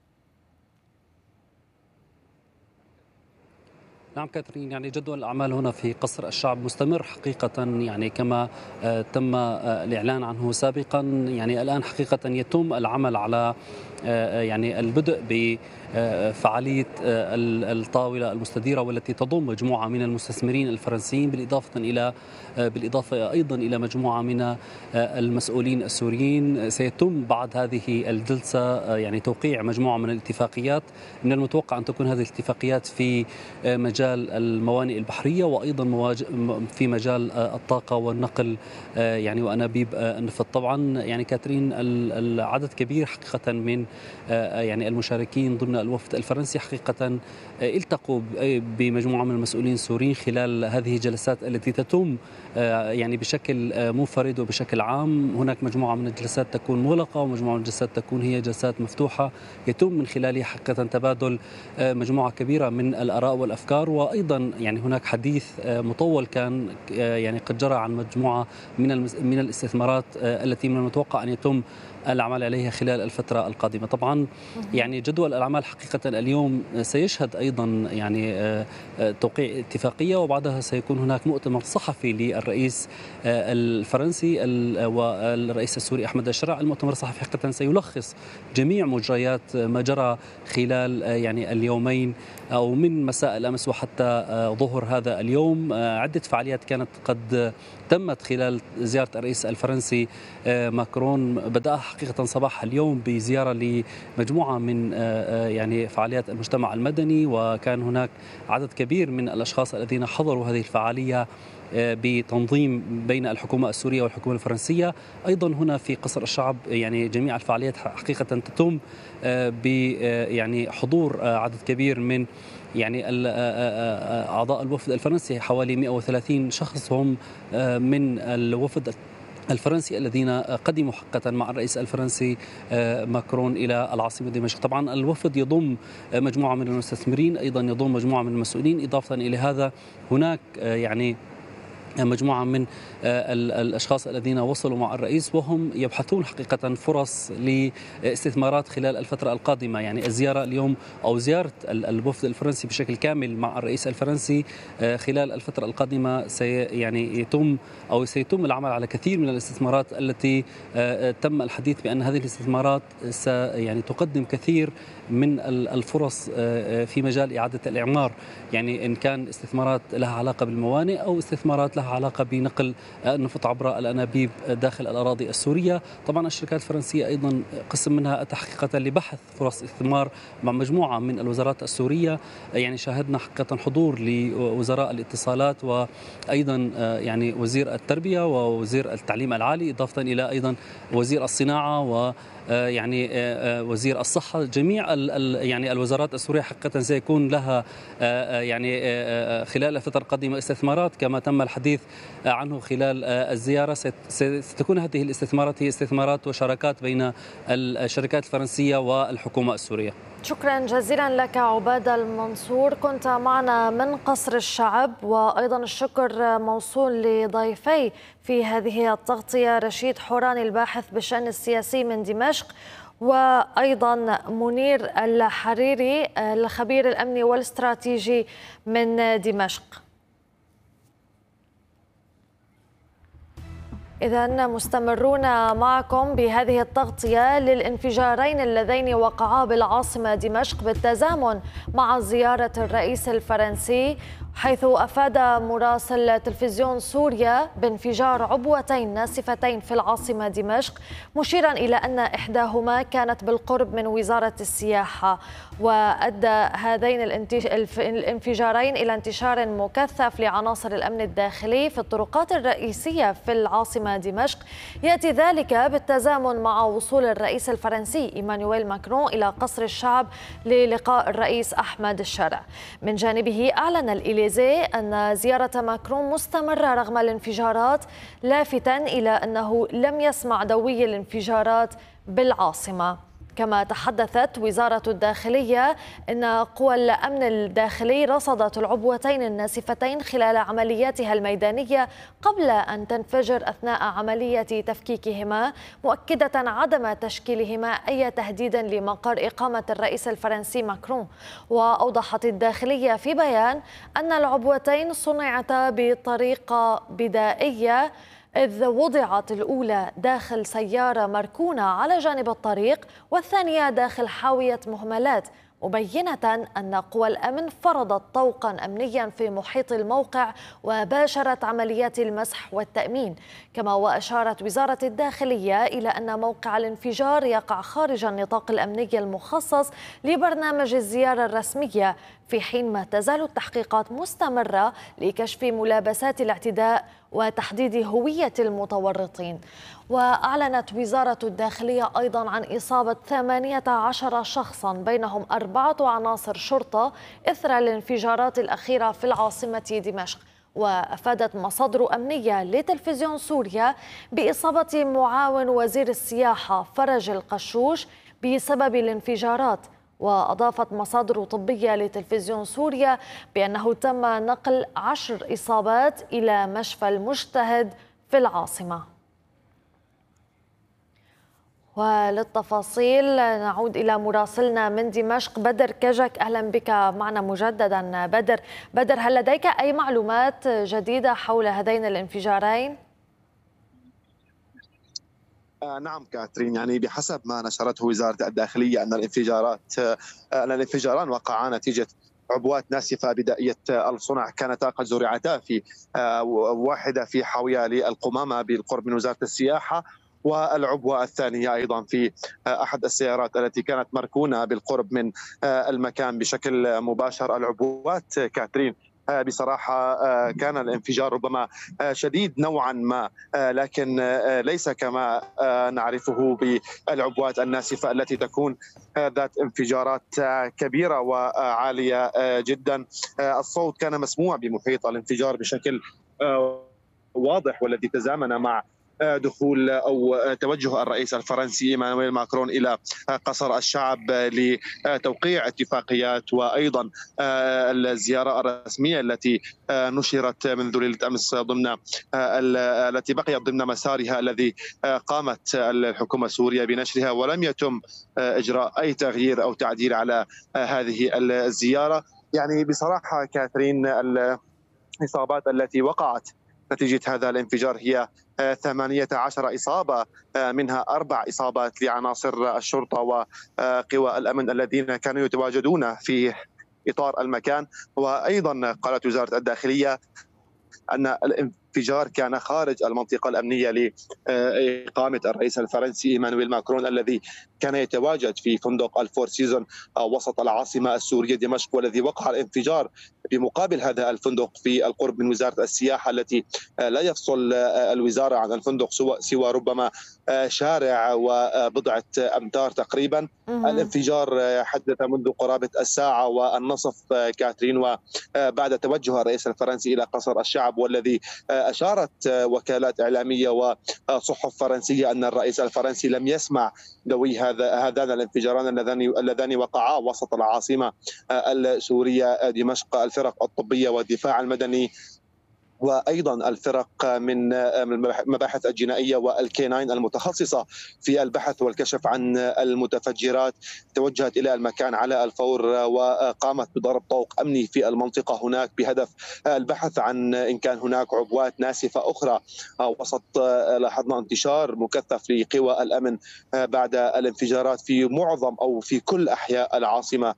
نعم كاترين، يعني جدول الأعمال هنا في قصر الشعب مستمر حقيقة، يعني كما تم الإعلان عنه سابقا. يعني الآن حقيقة يتم العمل على يعني البدء بفعالية الطاولة المستديرة والتي تضم مجموعة من المستثمرين الفرنسيين بالإضافة إلى بالإضافة أيضا إلى مجموعة من المسؤولين السوريين. سيتم بعد هذه الجلسة يعني توقيع مجموعة من الاتفاقيات. من المتوقع أن تكون هذه الاتفاقيات في مجال الموانئ البحرية وأيضا في مجال الطاقة والنقل يعني وأنابيب النفط. طبعا يعني كاترين العدد كبير حقيقة من يعني المشاركين ضمن الوفد الفرنسي حقيقة التقوا بمجموعة من المسؤولين السوريين خلال هذه الجلسات التي تتم يعني بشكل منفرد وبشكل عام. هناك مجموعة من الجلسات تكون مغلقة ومجموعة من الجلسات تكون هي جلسات مفتوحة يتم من خلالها حقيقة تبادل مجموعة كبيرة من الآراء والأفكار وأيضا يعني هناك حديث مطول كان يعني قد جرى عن مجموعة من من الاستثمارات التي من المتوقع أن يتم العمل عليها خلال الفترة القادمة. طبعا يعني جدول الأعمال حقيقة اليوم سيشهد أيضا يعني توقيع اتفاقية، وبعدها سيكون هناك مؤتمر صحفي للرئيس الفرنسي والرئيس السوري أحمد الشرع. المؤتمر الصحفي حقيقة سيلخص جميع مجريات ما جرى خلال يعني اليومين أو من مساء الأمس وحتى ظهر هذا اليوم. عدة فعاليات كانت قد تمت خلال زيارة الرئيس الفرنسي ماكرون، بدأ حقيقة صباح اليوم بزيارة لمجموعة من يعني فعاليات المجتمع المدني، وكان هناك عدد كبير من الأشخاص الذين حضروا هذه الفعالية بتنظيم بين الحكومة السورية والحكومة الفرنسية. أيضا هنا في قصر الشعب يعني جميع الفعاليات حقيقة تتم ب يعني حضور عدد كبير من يعني أعضاء الوفد الفرنسي، حوالي مئة وثلاثين شخص هم من الوفد الفرنسي الذين قدموا حقيقة مع الرئيس الفرنسي ماكرون إلى العاصمة دمشق. طبعا الوفد يضم مجموعة من المستثمرين، أيضا يضم مجموعة من المسؤولين. إضافة إلى هذا هناك يعني مجموعة من الأشخاص الذين وصلوا مع الرئيس وهم يبحثون حقيقة فرص لاستثمارات خلال الفترة القادمة. يعني الزيارة اليوم أو زيارة الوفد الفرنسي بشكل كامل مع الرئيس الفرنسي خلال الفترة القادمة سي يعني يتم أو سيتم العمل على كثير من الاستثمارات التي تم الحديث بأن هذه الاستثمارات س يعني تقدم كثير من الفرص في مجال إعادة الإعمار، يعني إن كان استثمارات لها علاقة بالموانئ أو استثمارات لها علاقة بنقل النفط عبر الأنابيب داخل الأراضي السورية. طبعا الشركات الفرنسية أيضا قسم منها أتى حقيقة لبحث فرص استثمار مع مجموعة من الوزارات السورية. يعني شاهدنا حقيقة حضور لوزراء الاتصالات وأيضا يعني وزير التربية ووزير التعليم العالي، إضافة إلى أيضا وزير الصناعة و يعني وزير الصحة. جميع يعني الوزارات السورية حقيقة سيكون لها يعني خلال الفترة القادمة استثمارات كما تم الحديث عنه خلال الزيارة. ستكون هذه الاستثمارات هي استثمارات وشراكات بين الشركات الفرنسية والحكومة السورية. شكرا جزيلا لك عبادة المنصور، كنت معنا من قصر الشعب. وأيضا الشكر موصول لضيفي في هذه التغطية، رشيد حوراني الباحث بالشأن السياسي من دمشق، وأيضا منير الحريري الخبير الأمني والاستراتيجي من دمشق. إذن مستمرون معكم بهذه التغطية للانفجارين اللذين وقعا بالعاصمة دمشق بالتزامن مع زيارة الرئيس الفرنسي، حيث أفاد مراسل تلفزيون سوريا بانفجار عبوتين ناسفتين في العاصمة دمشق، مشيرا إلى أن إحداهما كانت بالقرب من وزارة السياحة. وأدى هذين الانفجارين إلى انتشار مكثف لعناصر الأمن الداخلي في الطرقات الرئيسية في العاصمة دمشق. يأتي ذلك بالتزامن مع وصول الرئيس الفرنسي إيمانويل ماكرون إلى قصر الشعب للقاء الرئيس أحمد الشرع. من جانبه أعلن الإليزيه أن زيارة ماكرون مستمرة رغم الانفجارات، لافتا إلى أنه لم يسمع دوي الانفجارات بالعاصمة. كما تحدثت وزارة الداخلية أن قوى الأمن الداخلي رصدت العبوتين الناسفتين خلال عملياتها الميدانية قبل أن تنفجر أثناء عملية تفكيكهما، مؤكدة عدم تشكيلهما أي تهديد لمقر إقامة الرئيس الفرنسي ماكرون. وأوضحت الداخلية في بيان أن العبوتين صنعتا بطريقة بدائية، إذ وضعت الأولى داخل سيارة مركونة على جانب الطريق والثانية داخل حاوية مهملات، مبينة أن قوى الأمن فرضت طوقا أمنيا في محيط الموقع وباشرت عمليات المسح والتأمين. كما وأشارت وزارة الداخلية إلى أن موقع الانفجار يقع خارج النطاق الأمني المخصص لبرنامج الزيارة الرسمية، في حين ما تزال التحقيقات مستمرة لكشف ملابسات الاعتداء وتحديد هوية المتورطين. وأعلنت وزارة الداخلية أيضا عن إصابة ثمانية عشر شخصا بينهم أربعة عناصر شرطة إثر الانفجارات الأخيرة في العاصمة دمشق. وأفادت مصادر أمنية لتلفزيون سوريا بإصابة معاون وزير السياحة فرج القشوش بسبب الانفجارات. وأضافت مصادر طبية لتلفزيون سوريا بأنه تم نقل عشر إصابات إلى مشفى المجتهد في العاصمة. وللتفاصيل نعود إلى مراسلنا من دمشق بدر كجك. أهلا بك معنا مجددا بدر. بدر، هل لديك أي معلومات جديدة حول هذين الانفجارين؟ نعم كاترين، يعني بحسب ما نشرته وزارة الداخلية أن الانفجارات أن الانفجاران وقعا نتيجة عبوات ناسفة بدائية الصنع كانتا قد زرعتا في واحدة في حاوية للقمامة بالقرب من وزارة السياحة، والعبوة الثانية أيضا في أحد السيارات التي كانت مركونة بالقرب من المكان بشكل مباشر. العبوات كاترين بصراحة كان الانفجار ربما شديد نوعا ما، لكن ليس كما نعرفه بالعبوات الناسفة التي تكون ذات انفجارات كبيرة وعالية جدا. الصوت كان مسموع بمحيط الانفجار بشكل واضح، والذي تزامن مع دخول أو توجه الرئيس الفرنسي إيمانويل ماكرون إلى قصر الشعب لتوقيع اتفاقيات، وأيضا الزيارة الرسمية التي نشرت منذ ليلة أمس ضمن التي بقيت ضمن مسارها الذي قامت الحكومة السورية بنشرها، ولم يتم إجراء أي تغيير أو تعديل على هذه الزيارة. يعني بصراحة كاترين، الإصابات التي وقعت نتيجة هذا الانفجار هي ثمانية عشر إصابة، منها أربع إصابات لعناصر الشرطة وقوى الأمن الذين كانوا يتواجدون في إطار المكان. وأيضا قالت وزارة الداخلية أن الانفجار كان خارج المنطقة الأمنية لإقامة الرئيس الفرنسي إيمانويل ماكرون الذي كان يتواجد في فندق الفور سيزون وسط العاصمة السورية دمشق، والذي وقع الانفجار بمقابل هذا الفندق في القرب من وزارة السياحة التي لا يفصل الوزارة عن الفندق سوى ربما شارع وبضعة أمتار تقريبا. الانفجار حدث منذ قرابة الساعة والنصف كاترين، وبعد توجه الرئيس الفرنسي إلى قصر الشعب، والذي أشارت وكالات إعلامية وصحف فرنسية أن الرئيس الفرنسي لم يسمع دوي هذا هذان الانفجاران اللذان وقعا وسط العاصمة السورية دمشق. الفرق الطبية والدفاع المدني وأيضا الفرق من المباحث الجنائية والكيناين المتخصصة في البحث والكشف عن المتفجرات توجهت إلى المكان على الفور، وقامت بضرب طوق أمني في المنطقة هناك بهدف البحث عن إن كان هناك عبوات ناسفة أخرى وسط. لاحظنا انتشار مكثف لقوى الأمن بعد الانفجارات في معظم أو في كل أحياء العاصمة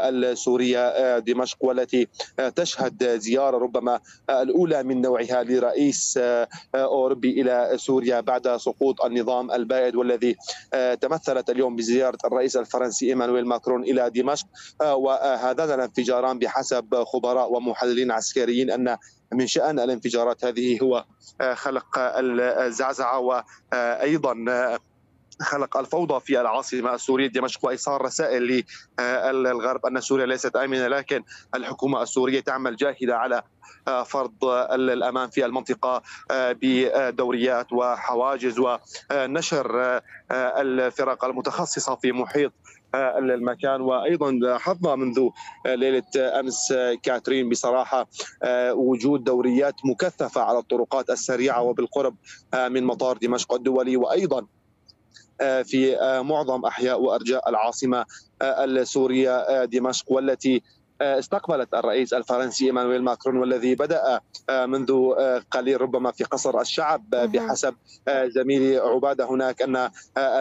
السورية دمشق، والتي تشهد زيارة ربما الأولى من نوعها لرئيس أوروبي إلى سوريا بعد سقوط النظام البائد، والذي تمثلت اليوم بزيارة الرئيس الفرنسي إيمانويل ماكرون إلى دمشق. وهذان الانفجاران بحسب خبراء ومحللين عسكريين أن من شأن الانفجارات هذه هو خلق الزعزعة وأيضا خلق الفوضى في العاصمة السورية دمشق، وإيصال رسائل للغرب أن سوريا ليست آمنة، لكن الحكومة السورية تعمل جاهدة على فرض الأمان في المنطقة بدوريات وحواجز ونشر الفرق المتخصصة في محيط المكان. وأيضا لاحظنا منذ ليلة أمس كاترين بصراحة وجود دوريات مكثفة على الطرقات السريعة وبالقرب من مطار دمشق الدولي، وأيضا في معظم أحياء وأرجاء العاصمة السورية دمشق، والتي استقبلت الرئيس الفرنسي إيمانويل ماكرون، والذي بدأ منذ قليل ربما في قصر الشعب بحسب زميلي عبادة هناك أن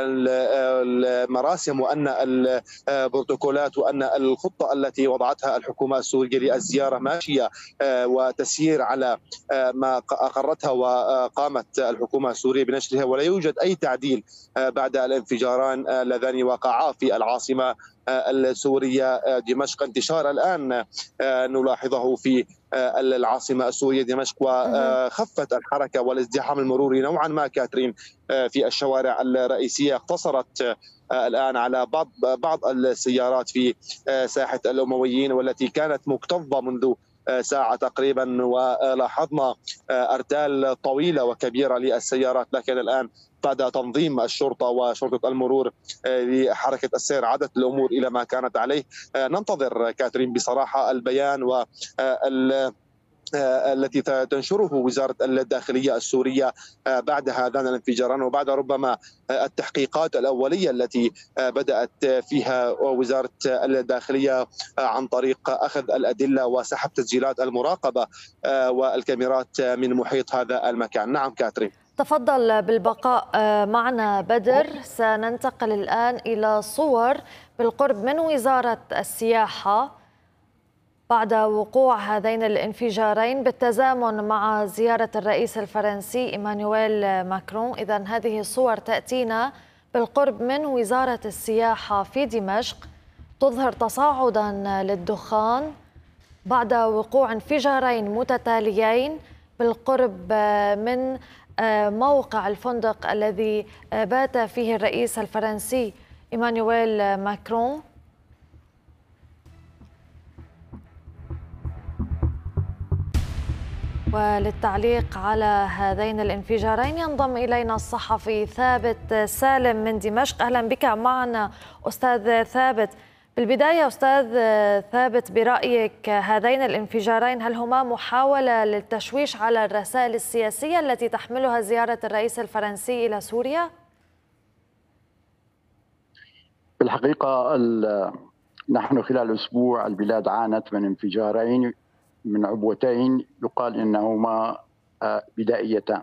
المراسم وأن البروتوكولات وأن الخطة التي وضعتها الحكومة السورية للزيارة ماشية وتسيير على ما أقرتها وقامت الحكومة السورية بنشرها، ولا يوجد أي تعديل بعد الانفجاران اللذان وقعا في العاصمة السورية دمشق. انتشار الآن نلاحظه في العاصمة السورية دمشق، وخفت الحركة والازدحام المروري نوعا ما كاترين في الشوارع الرئيسية. اقتصرت الآن على بعض بعض السيارات في ساحة الأمويين، والتي كانت مكتظة منذ ساعة تقريبا، ولاحظنا أرتال طويلة وكبيرة للسيارات، لكن الآن بعد تنظيم الشرطة وشرطة المرور لحركة السير عادت الأمور إلى ما كانت عليه. ننتظر كاترين بصراحة البيان وال التي تنشره وزارة الداخلية السورية بعد هذان الانفجاران، وبعد ربما التحقيقات الأولية التي بدأت فيها وزارة الداخلية عن طريق أخذ الأدلة وسحب تسجيلات المراقبة والكاميرات من محيط هذا المكان. نعم كاترين. تفضل بالبقاء معنا بدر. سننتقل الآن إلى صور بالقرب من وزارة السياحة بعد وقوع هذين الانفجارين بالتزامن مع زيارة الرئيس الفرنسي إيمانويل ماكرون. إذن هذه الصور تأتينا بالقرب من وزارة السياحة في دمشق، تظهر تصاعدا للدخان بعد وقوع انفجارين متتاليين بالقرب من موقع الفندق الذي بات فيه الرئيس الفرنسي إيمانويل ماكرون. وللتعليق على هذين الانفجارين ينضم إلينا الصحفي ثابت سالم من دمشق. أهلا بك معنا أستاذ ثابت. بالبداية أستاذ ثابت، برأيك هذين الانفجارين هل هما محاولة للتشويش على الرسائل السياسية التي تحملها زيارة الرئيس الفرنسي إلى سوريا؟ في الحقيقة نحن خلال أسبوع البلاد عانت من انفجارين من عبوتين يقال إنهما بدائيتان.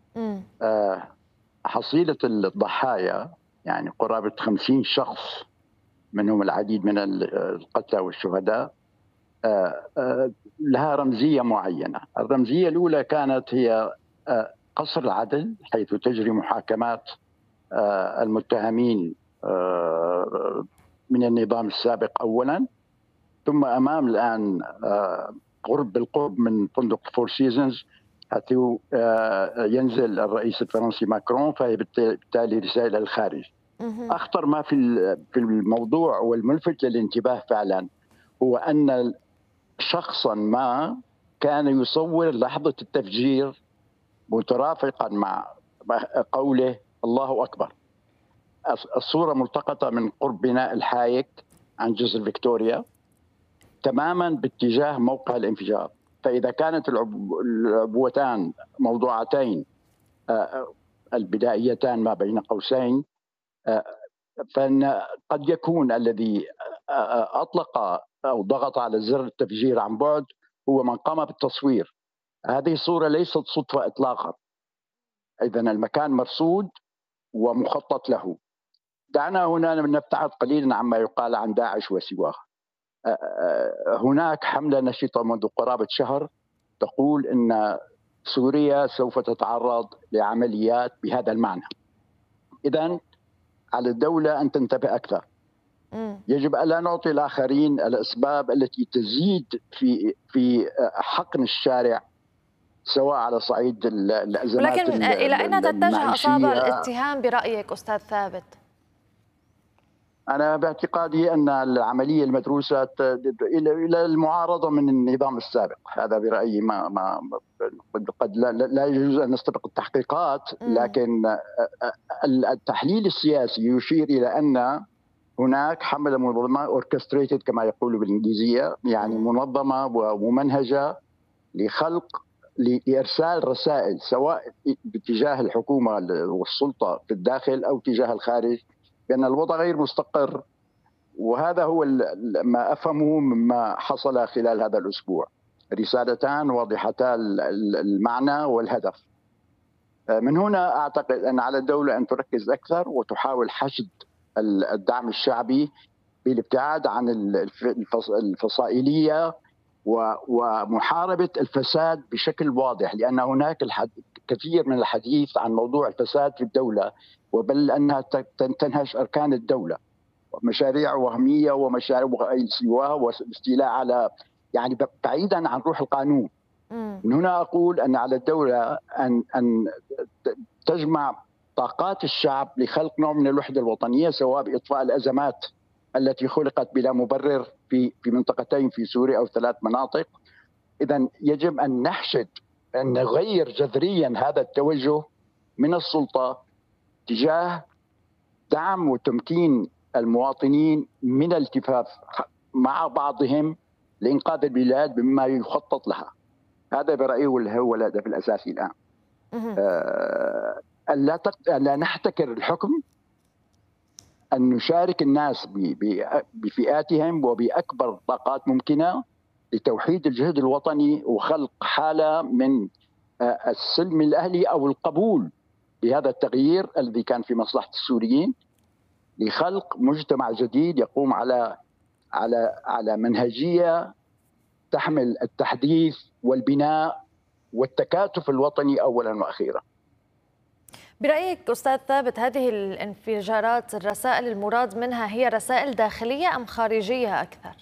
حصيلة الضحايا يعني قرابة خمسين شخص، منهم العديد من القتلى والشهداء، لها رمزية معينة. الرمزية الأولى كانت هي قصر العدل، حيث تجري محاكمات المتهمين من النظام السابق أولا، ثم أمام الآن قرب بالقرب من فندق فور سيزونز حيث ينزل الرئيس الفرنسي ماكرون، فهي بالتالي رسالة للخارج. أخطر ما في في الموضوع والملفت للانتباه فعلا هو أن شخصا ما كان يصور لحظة التفجير مترافقا مع قوله الله أكبر. الصورة ملتقطة من قرب بناء الحايك عن جسر فيكتوريا تماما باتجاه موقع الانفجار. فإذا كانت العبوتان موضوعتين البدائيتان ما بين قوسين، فإن قد يكون الذي أطلق أو ضغط على زر التفجير عن بعد هو من قام بالتصوير. هذه الصورة ليست صدفة إطلاقا، إذن المكان مرصود ومخطط له. دعنا هنا نبتعد قليلا عما يقال عن داعش وسواه. هناك حملة نشطة منذ قرابة شهر تقول إن سوريا سوف تتعرض لعمليات بهذا المعنى. إذن على الدولة أن تنتبه أكثر. يجب ألا نعطي الآخرين الأسباب التي تزيد في في حقن الشارع، سواء على صعيد الأزمات. لكن إلى أين تتجه أصابع الاتهام برأيك أستاذ ثابت؟ أنا باعتقادي أن العملية المدروسة إلى المعارضة من النظام السابق. هذا برأيي. ما ما قد لا, لا يجوز أن نستبق التحقيقات، لكن التحليل السياسي يشير إلى أن هناك حملة منظمة أوركستريتد كما يقولوا بالإنجليزية، يعني منظمة وممنهجة لخلق لإرسال رسائل سواء باتجاه الحكومة والسلطة في الداخل أو تجاه الخارج بأن الوضع غير مستقر. وهذا هو ما أفهمه مما حصل خلال هذا الأسبوع. رسالتان واضحتان المعنى والهدف. من هنا أعتقد أن على الدولة أن تركز أكثر وتحاول حشد الدعم الشعبي بالابتعاد عن الفصائلية ومحاربة الفساد بشكل واضح، لأن هناك كثير من الحديث عن موضوع الفساد في الدولة، وبل أنها تنهش أركان الدولة، مشاريع وهمية ومشاريع سواها واستيلاء على يعني بعيدا عن روح القانون. من هنا أقول أن على الدولة أن أن تجمع طاقات الشعب لخلق نوع من الوحدة الوطنية، سواء بإطفاء الأزمات التي خلقت بلا مبرر في في منطقتين في سوريا أو ثلاث مناطق. إذن يجب أن نحشد أن نغير جذريا هذا التوجه من السلطة تجاه دعم وتمكين المواطنين من الالتفاف مع بعضهم لإنقاذ البلاد بما يخطط لها. هذا برأيي هو الهدف الأساسي الآن. آه ألا ألا نحتكر الحكم، أن نشارك الناس بفئاتهم وبأكبر طاقات ممكنة لتوحيد الجهد الوطني وخلق حالة من السلم الأهلي أو القبول بهذا التغيير الذي كان في مصلحة السوريين، لخلق مجتمع جديد يقوم على على على منهجية تحمل التحديث والبناء والتكاتف الوطني أولا وأخيرا. برأيك أستاذ ثابت، هذه الانفجارات الرسائل المراد منها هي رسائل داخلية أم خارجية أكثر؟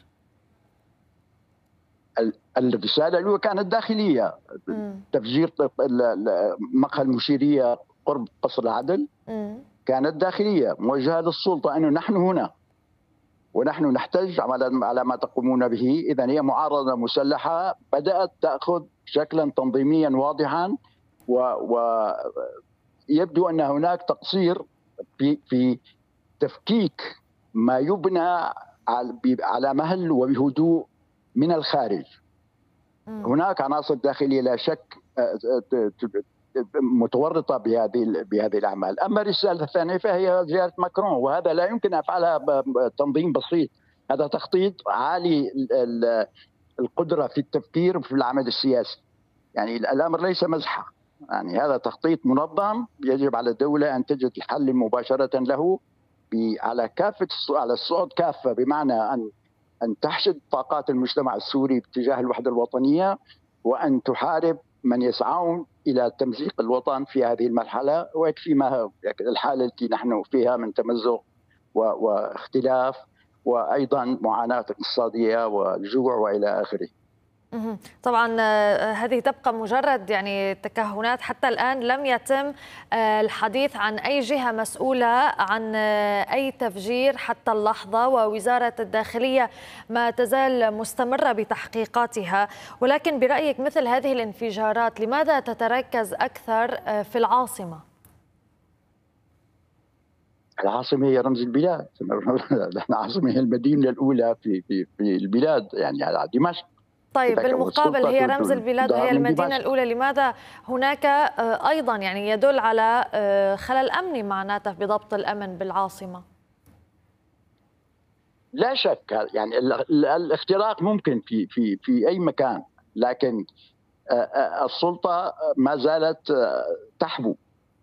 الرسالة الأولى كانت داخلية. م. تفجير مقهى المشيرية قرب قصر العدل م. كانت داخلية موجهة للسلطة أنه نحن هنا ونحن نحتج على ما تقومون به. إذا هي معارضة مسلحة بدأت تأخذ شكلا تنظيميا واضحا، ويبدو أن هناك تقصير في في تفكيك ما يبنى على مهل وبهدوء من الخارج. هناك عناصر داخلية لا شك متورطة بهذه بهذه الأعمال. أما الرسالة الثانية فهي زيارة ماكرون، وهذا لا يمكن أفعلها بتنظيم بسيط، هذا تخطيط عالي القدرة في التفكير وفي العمل السياسي. يعني الأمر ليس مزحة، يعني هذا تخطيط منظم يجب على الدولة أن تجد الحل مباشرة له على كافة على الصعود كافة، بمعنى أن أن تحشد طاقات المجتمع السوري باتجاه الوحدة الوطنية، وأن تحارب من يسعون إلى تمزيق الوطن في هذه المرحلة، ويكفي ما الحالة التي نحن فيها من تمزق واختلاف وأيضا معاناة اقتصادية والجوع وإلى آخره. طبعا هذه تبقى مجرد يعني تكهنات، حتى الآن لم يتم الحديث عن أي جهة مسؤولة عن أي تفجير حتى اللحظة، ووزارة الداخلية ما تزال مستمرة بتحقيقاتها. ولكن برأيك مثل هذه الانفجارات لماذا تتركز أكثر في العاصمة؟ العاصمة هي رمز البلاد. العاصمة هي المدينة الأولى في في في البلاد، يعني على دمشق. طيب بالمقابل هي رمز البلاد وهي المدينة الأولى، لماذا هناك أيضا يعني يدل على خلل أمني معناته بضبط الأمن بالعاصمة؟ لا شك، يعني الاختراق ممكن في في في أي مكان، لكن السلطة ما زالت تحبو.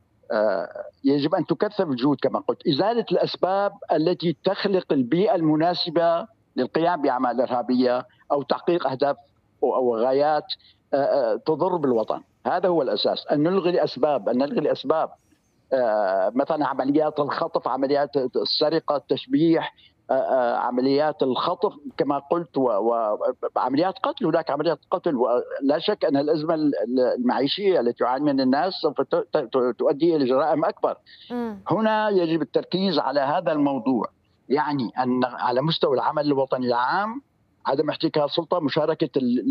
يجب أن تكثف الجهود كما قلت، إزالة الأسباب التي تخلق البيئة المناسبة للقيام بأعمال إرهابية أو تحقيق أهداف أو غايات تضر بالوطن. هذا هو الأساس، أن نلغي الأسباب، أن نلغي الأسباب مثلا عمليات الخطف، عمليات السرقة، التشبيح، عمليات الخطف كما قلت، وعمليات قتل. هناك عمليات قتل، ولا شك أن الأزمة المعيشية التي يعاني منها الناس سوف تؤدي إلى جرائم أكبر. هنا يجب التركيز على هذا الموضوع، يعني أن على مستوى العمل الوطني العام عدم احتكار السلطة، مشاركة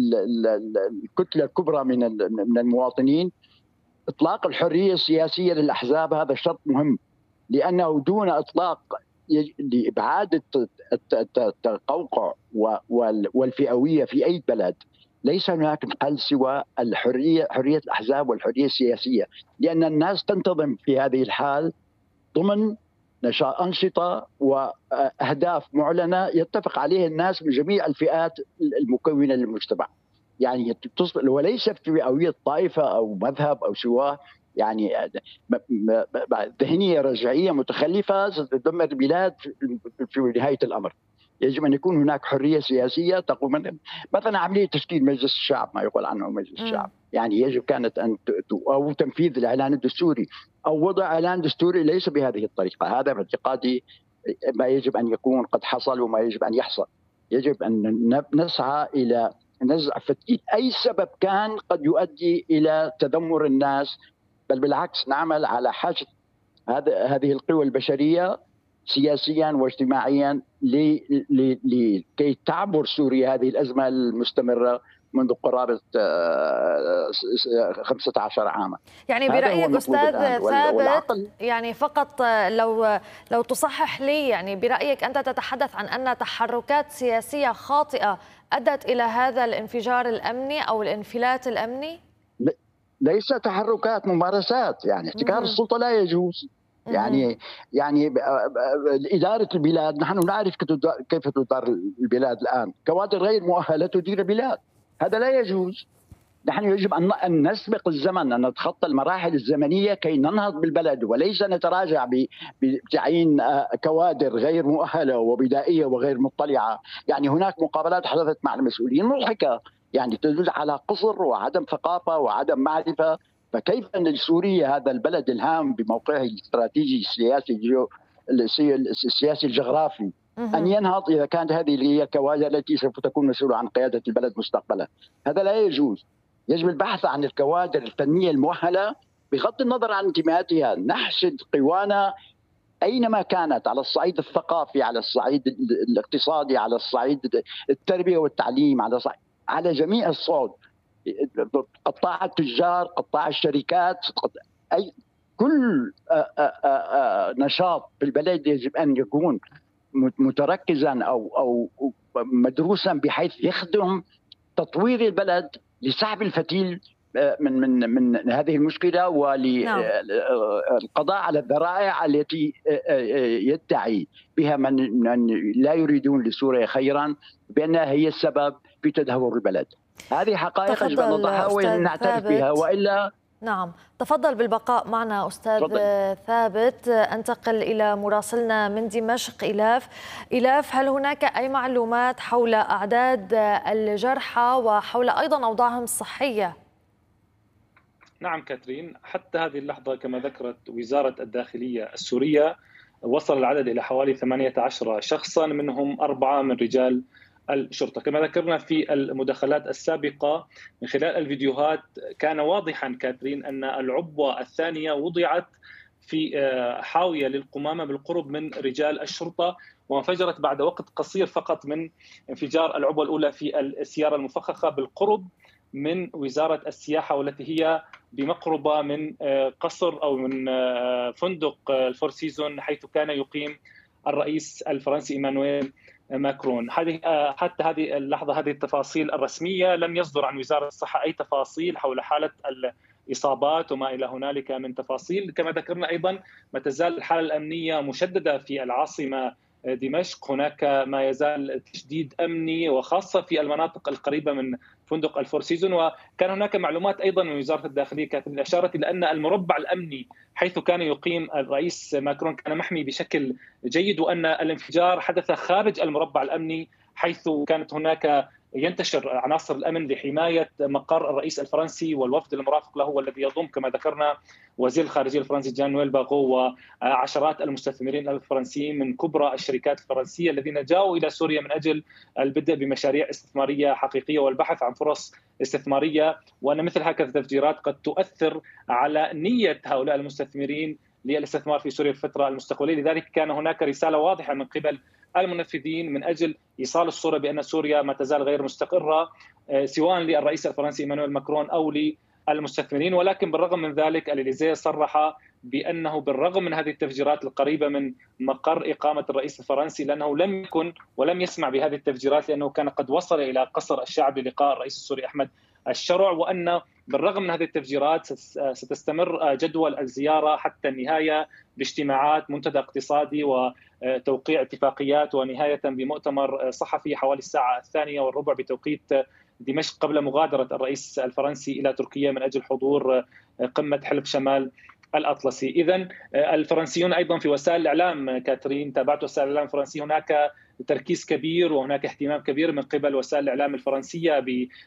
الكتلة الكبرى من من المواطنين، إطلاق الحرية السياسية للأحزاب، هذا شرط مهم، لأنه دون إطلاق لإبعاد التقوقع والفئوية في أي بلد ليس هناك حل سوى الحرية، حرية الأحزاب والحرية السياسية، لأن الناس تنتظم في هذه الحال ضمن نشاط أنشطة وأهداف معلنة يتفق عليها الناس من جميع الفئات المكونة للمجتمع. يعني تصل وليس في فئوية طائفة أو مذهب أو سواه، يعني ذهنية رجعية متخلفة ستدمر البلاد في نهاية الأمر. يجب أن يكون هناك حرية سياسية تقوم مثلا عملية تشكيل مجلس الشعب، ما يقول عنه مجلس الشعب، يعني يجب كانت أن أو تنفيذ الإعلان الدستوري أو وضع إعلان دستوري ليس بهذه الطريقة. هذا باعتقادي ما يجب أن يكون قد حصل وما يجب أن يحصل. يجب أن نسعى إلى نزع فتيل أي سبب كان قد يؤدي إلى تذمر الناس، بل بالعكس نعمل على حشد هذه القوى البشرية سياسيا واجتماعيا لكي تعبر سوريا هذه الأزمة المستمرة منذ قرابة خمسة عشر عاما. يعني برأيك أستاذ ثابت، يعني فقط لو لو تصحح لي، يعني برأيك أنت تتحدث عن أن تحركات سياسية خاطئة أدت إلى هذا الانفجار الأمني أو الانفلات الأمني؟ ليس تحركات، ممارسات. يعني احتكار السلطة لا يجوز. يعني يعني إدارة البلاد، نحن نعرف كيف تدار البلاد الآن، كوادر غير مؤهلة تدير البلاد، هذا لا يجوز. نحن يجب أن نسبق الزمن، أن نتخطى المراحل الزمنية كي ننهض بالبلد، وليس نتراجع بتعيين كوادر غير مؤهلة وبدائية وغير مطلعة. يعني هناك مقابلات حدثت مع المسؤولين مضحكة، يعني تدل على قصر وعدم ثقافة وعدم معرفة. فكيف أن سوريا هذا البلد الهام بموقعه الاستراتيجي السياسي السياسي الجغرافي أن ينهض إذا كانت هذه هي الكوادر التي سوف تكون مسؤولة عن قيادة البلد مستقبلا؟ هذا لا يجوز. يجب البحث عن الكوادر الفنية المؤهلة بغض النظر عن انتماءاتها، نحشد قوانا أينما كانت، على الصعيد الثقافي، على الصعيد الاقتصادي، على الصعيد التربية والتعليم، على صعيد على جميع الصعود، قطاع التجار، قطاع الشركات، أي كل نشاط في البلد يجب أن يكون متركزا أو أو مدروسا بحيث يخدم تطوير البلد لسحب الفتيل من من من هذه المشكلة وللقضاء على الذرائع التي يدعي بها من لا يريدون لسوريا خيرا بأنها هي السبب في تدهور البلد. هذه حقائق يجب أن نضعها ونعترف بها، وإلا. نعم، تفضل بالبقاء معنا أستاذ فضل. ثابت. أنتقل إلى مراسلنا من دمشق إلاف. إلاف، هل هناك أي معلومات حول أعداد الجرحى وحول أيضا أوضاعهم الصحية؟ نعم كاترين، حتى هذه اللحظة كما ذكرت وزارة الداخلية السورية وصل العدد إلى حوالي ثمانية عشر شخصا، منهم أربعة من رجال الشرطة. كما ذكرنا في المداخلات السابقة من خلال الفيديوهات، كان واضحا كاترين أن العبوة الثانية وضعت في حاوية للقمامة بالقرب من رجال الشرطة، وانفجرت بعد وقت قصير فقط من انفجار العبوة الأولى في السيارة المفخخة بالقرب من وزارة السياحة، والتي هي بمقربة من قصر أو من فندق الفور سيزون حيث كان يقيم الرئيس الفرنسي إيمانويل ماكرون. هذه حتى هذه اللحظة هذه التفاصيل الرسمية لم يصدر عن وزارة الصحة أي تفاصيل حول حالة الإصابات وما إلى هنالك من تفاصيل. كما ذكرنا أيضا ما تزال الحالة الأمنية مشددة في العاصمة دمشق، هناك ما يزال تشديد أمني وخاصة في المناطق القريبة من فندق الفور سيزون. وكان هناك معلومات أيضا من وزارة الداخلية كانت أشارت إلى أن المربع الأمني حيث كان يقيم الرئيس ماكرون كان محمي بشكل جيد، وأن الانفجار حدث خارج المربع الأمني حيث كانت هناك ينتشر عناصر الأمن لحماية مقر الرئيس الفرنسي والوفد المرافق له، والذي يضم كما ذكرنا وزير الخارجية الفرنسي جان نويل باغو وعشرات المستثمرين الفرنسيين من كبرى الشركات الفرنسية الذين جاءوا إلى سوريا من أجل البدء بمشاريع استثمارية حقيقية والبحث عن فرص استثمارية، وأن مثل هكذا التفجيرات قد تؤثر على نية هؤلاء المستثمرين للاستثمار في سوريا في الفترة المستقبلية. لذلك كان هناك رسالة واضحة من قبل المنفذين من أجل إيصال الصورة بأن سوريا ما تزال غير مستقرة سواء للرئيس الفرنسي إيمانويل ماكرون أو للمستثمرين. ولكن بالرغم من ذلك الإليزيه صرح بأنه بالرغم من هذه التفجيرات القريبة من مقر إقامة الرئيس الفرنسي، لأنه لم يكن ولم يسمع بهذه التفجيرات لأنه كان قد وصل إلى قصر الشعب للقاء الرئيس السوري أحمد الشرع، وأن بالرغم من هذه التفجيرات ستستمر جدول الزيارة حتى النهاية باجتماعات منتدى اقتصادي وتوقيع اتفاقيات ونهاية بمؤتمر صحفي حوالي الساعة الثانية والربع بتوقيت دمشق قبل مغادرة الرئيس الفرنسي إلى تركيا من أجل حضور قمة حلف شمال الأطلسي. إذن الفرنسيون أيضا في وسائل الإعلام كاترين، تابعت وسائل الإعلام الفرنسية، هناك تركيز كبير وهناك اهتمام كبير من قبل وسائل الإعلام الفرنسية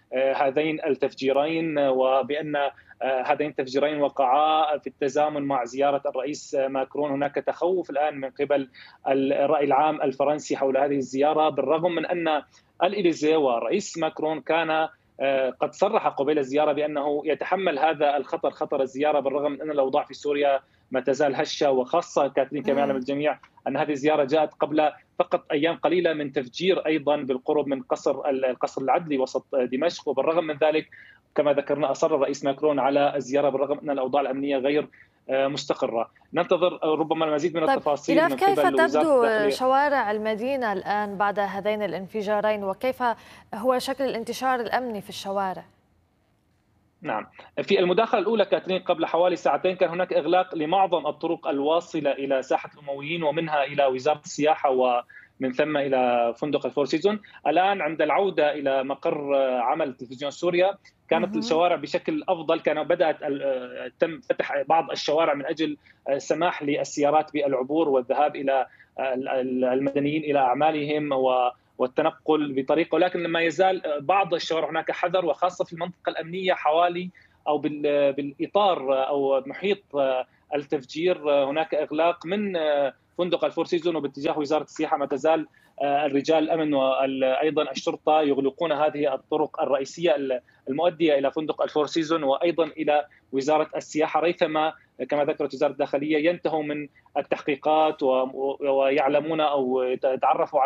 بهذين التفجيرين، وبأن هذين التفجيرين وقعا في التزامن مع زيارة الرئيس ماكرون. هناك تخوف الآن من قبل الرأي العام الفرنسي حول هذه الزيارة، بالرغم من أن الإليزيه والرئيس ماكرون كان قد صرح قبيل الزيارة بأنه يتحمل هذا الخطر، خطر الزيارة، بالرغم من أن الأوضاع في سوريا ما تزال هشة، وخاصة كاترين كما يعلم الجميع أن هذه الزيارة جاءت قبل فقط أيام قليلة من تفجير أيضا بالقرب من قصر القصر العدلي وسط دمشق. وبالرغم من ذلك كما ذكرنا أصر الرئيس ماكرون على الزيارة بالرغم أن الأوضاع الأمنية غير مستقرة. ننتظر ربما المزيد من طيب التفاصيل. من كيف تبدو شوارع المدينة الآن بعد هذين الانفجارين، وكيف هو شكل الانتشار الأمني في الشوارع؟ نعم، في المداخلة الأولى كاترين قبل حوالي ساعتين كان هناك إغلاق لمعظم الطرق الواصلة إلى ساحة الأمويين ومنها إلى وزارة السياحة ومن ثم إلى فندق الفور سيزون. الآن عند العودة إلى مقر عمل تلفزيون سوريا كانت الشوارع بشكل أفضل، كان بدأت تم فتح بعض الشوارع من أجل السماح للسيارات بالعبور والذهاب إلى المدنيين إلى أعمالهم و والتنقل بطريقه، ولكن ما يزال بعض الشوارع هناك حذر، وخاصه في المنطقه الامنيه حوالي او بالاطار او محيط التفجير هناك اغلاق من فندق الفور سيزون وباتجاه وزاره السياحه. ما تزال الرجال الامن وايضا الشرطه يغلقون هذه الطرق الرئيسيه المؤديه الى فندق الفور سيزون وايضا الى وزاره السياحه، ريثما كما ذكرت وزاره الداخليه ينتهوا من التحقيقات ويعلمون او يتعرفوا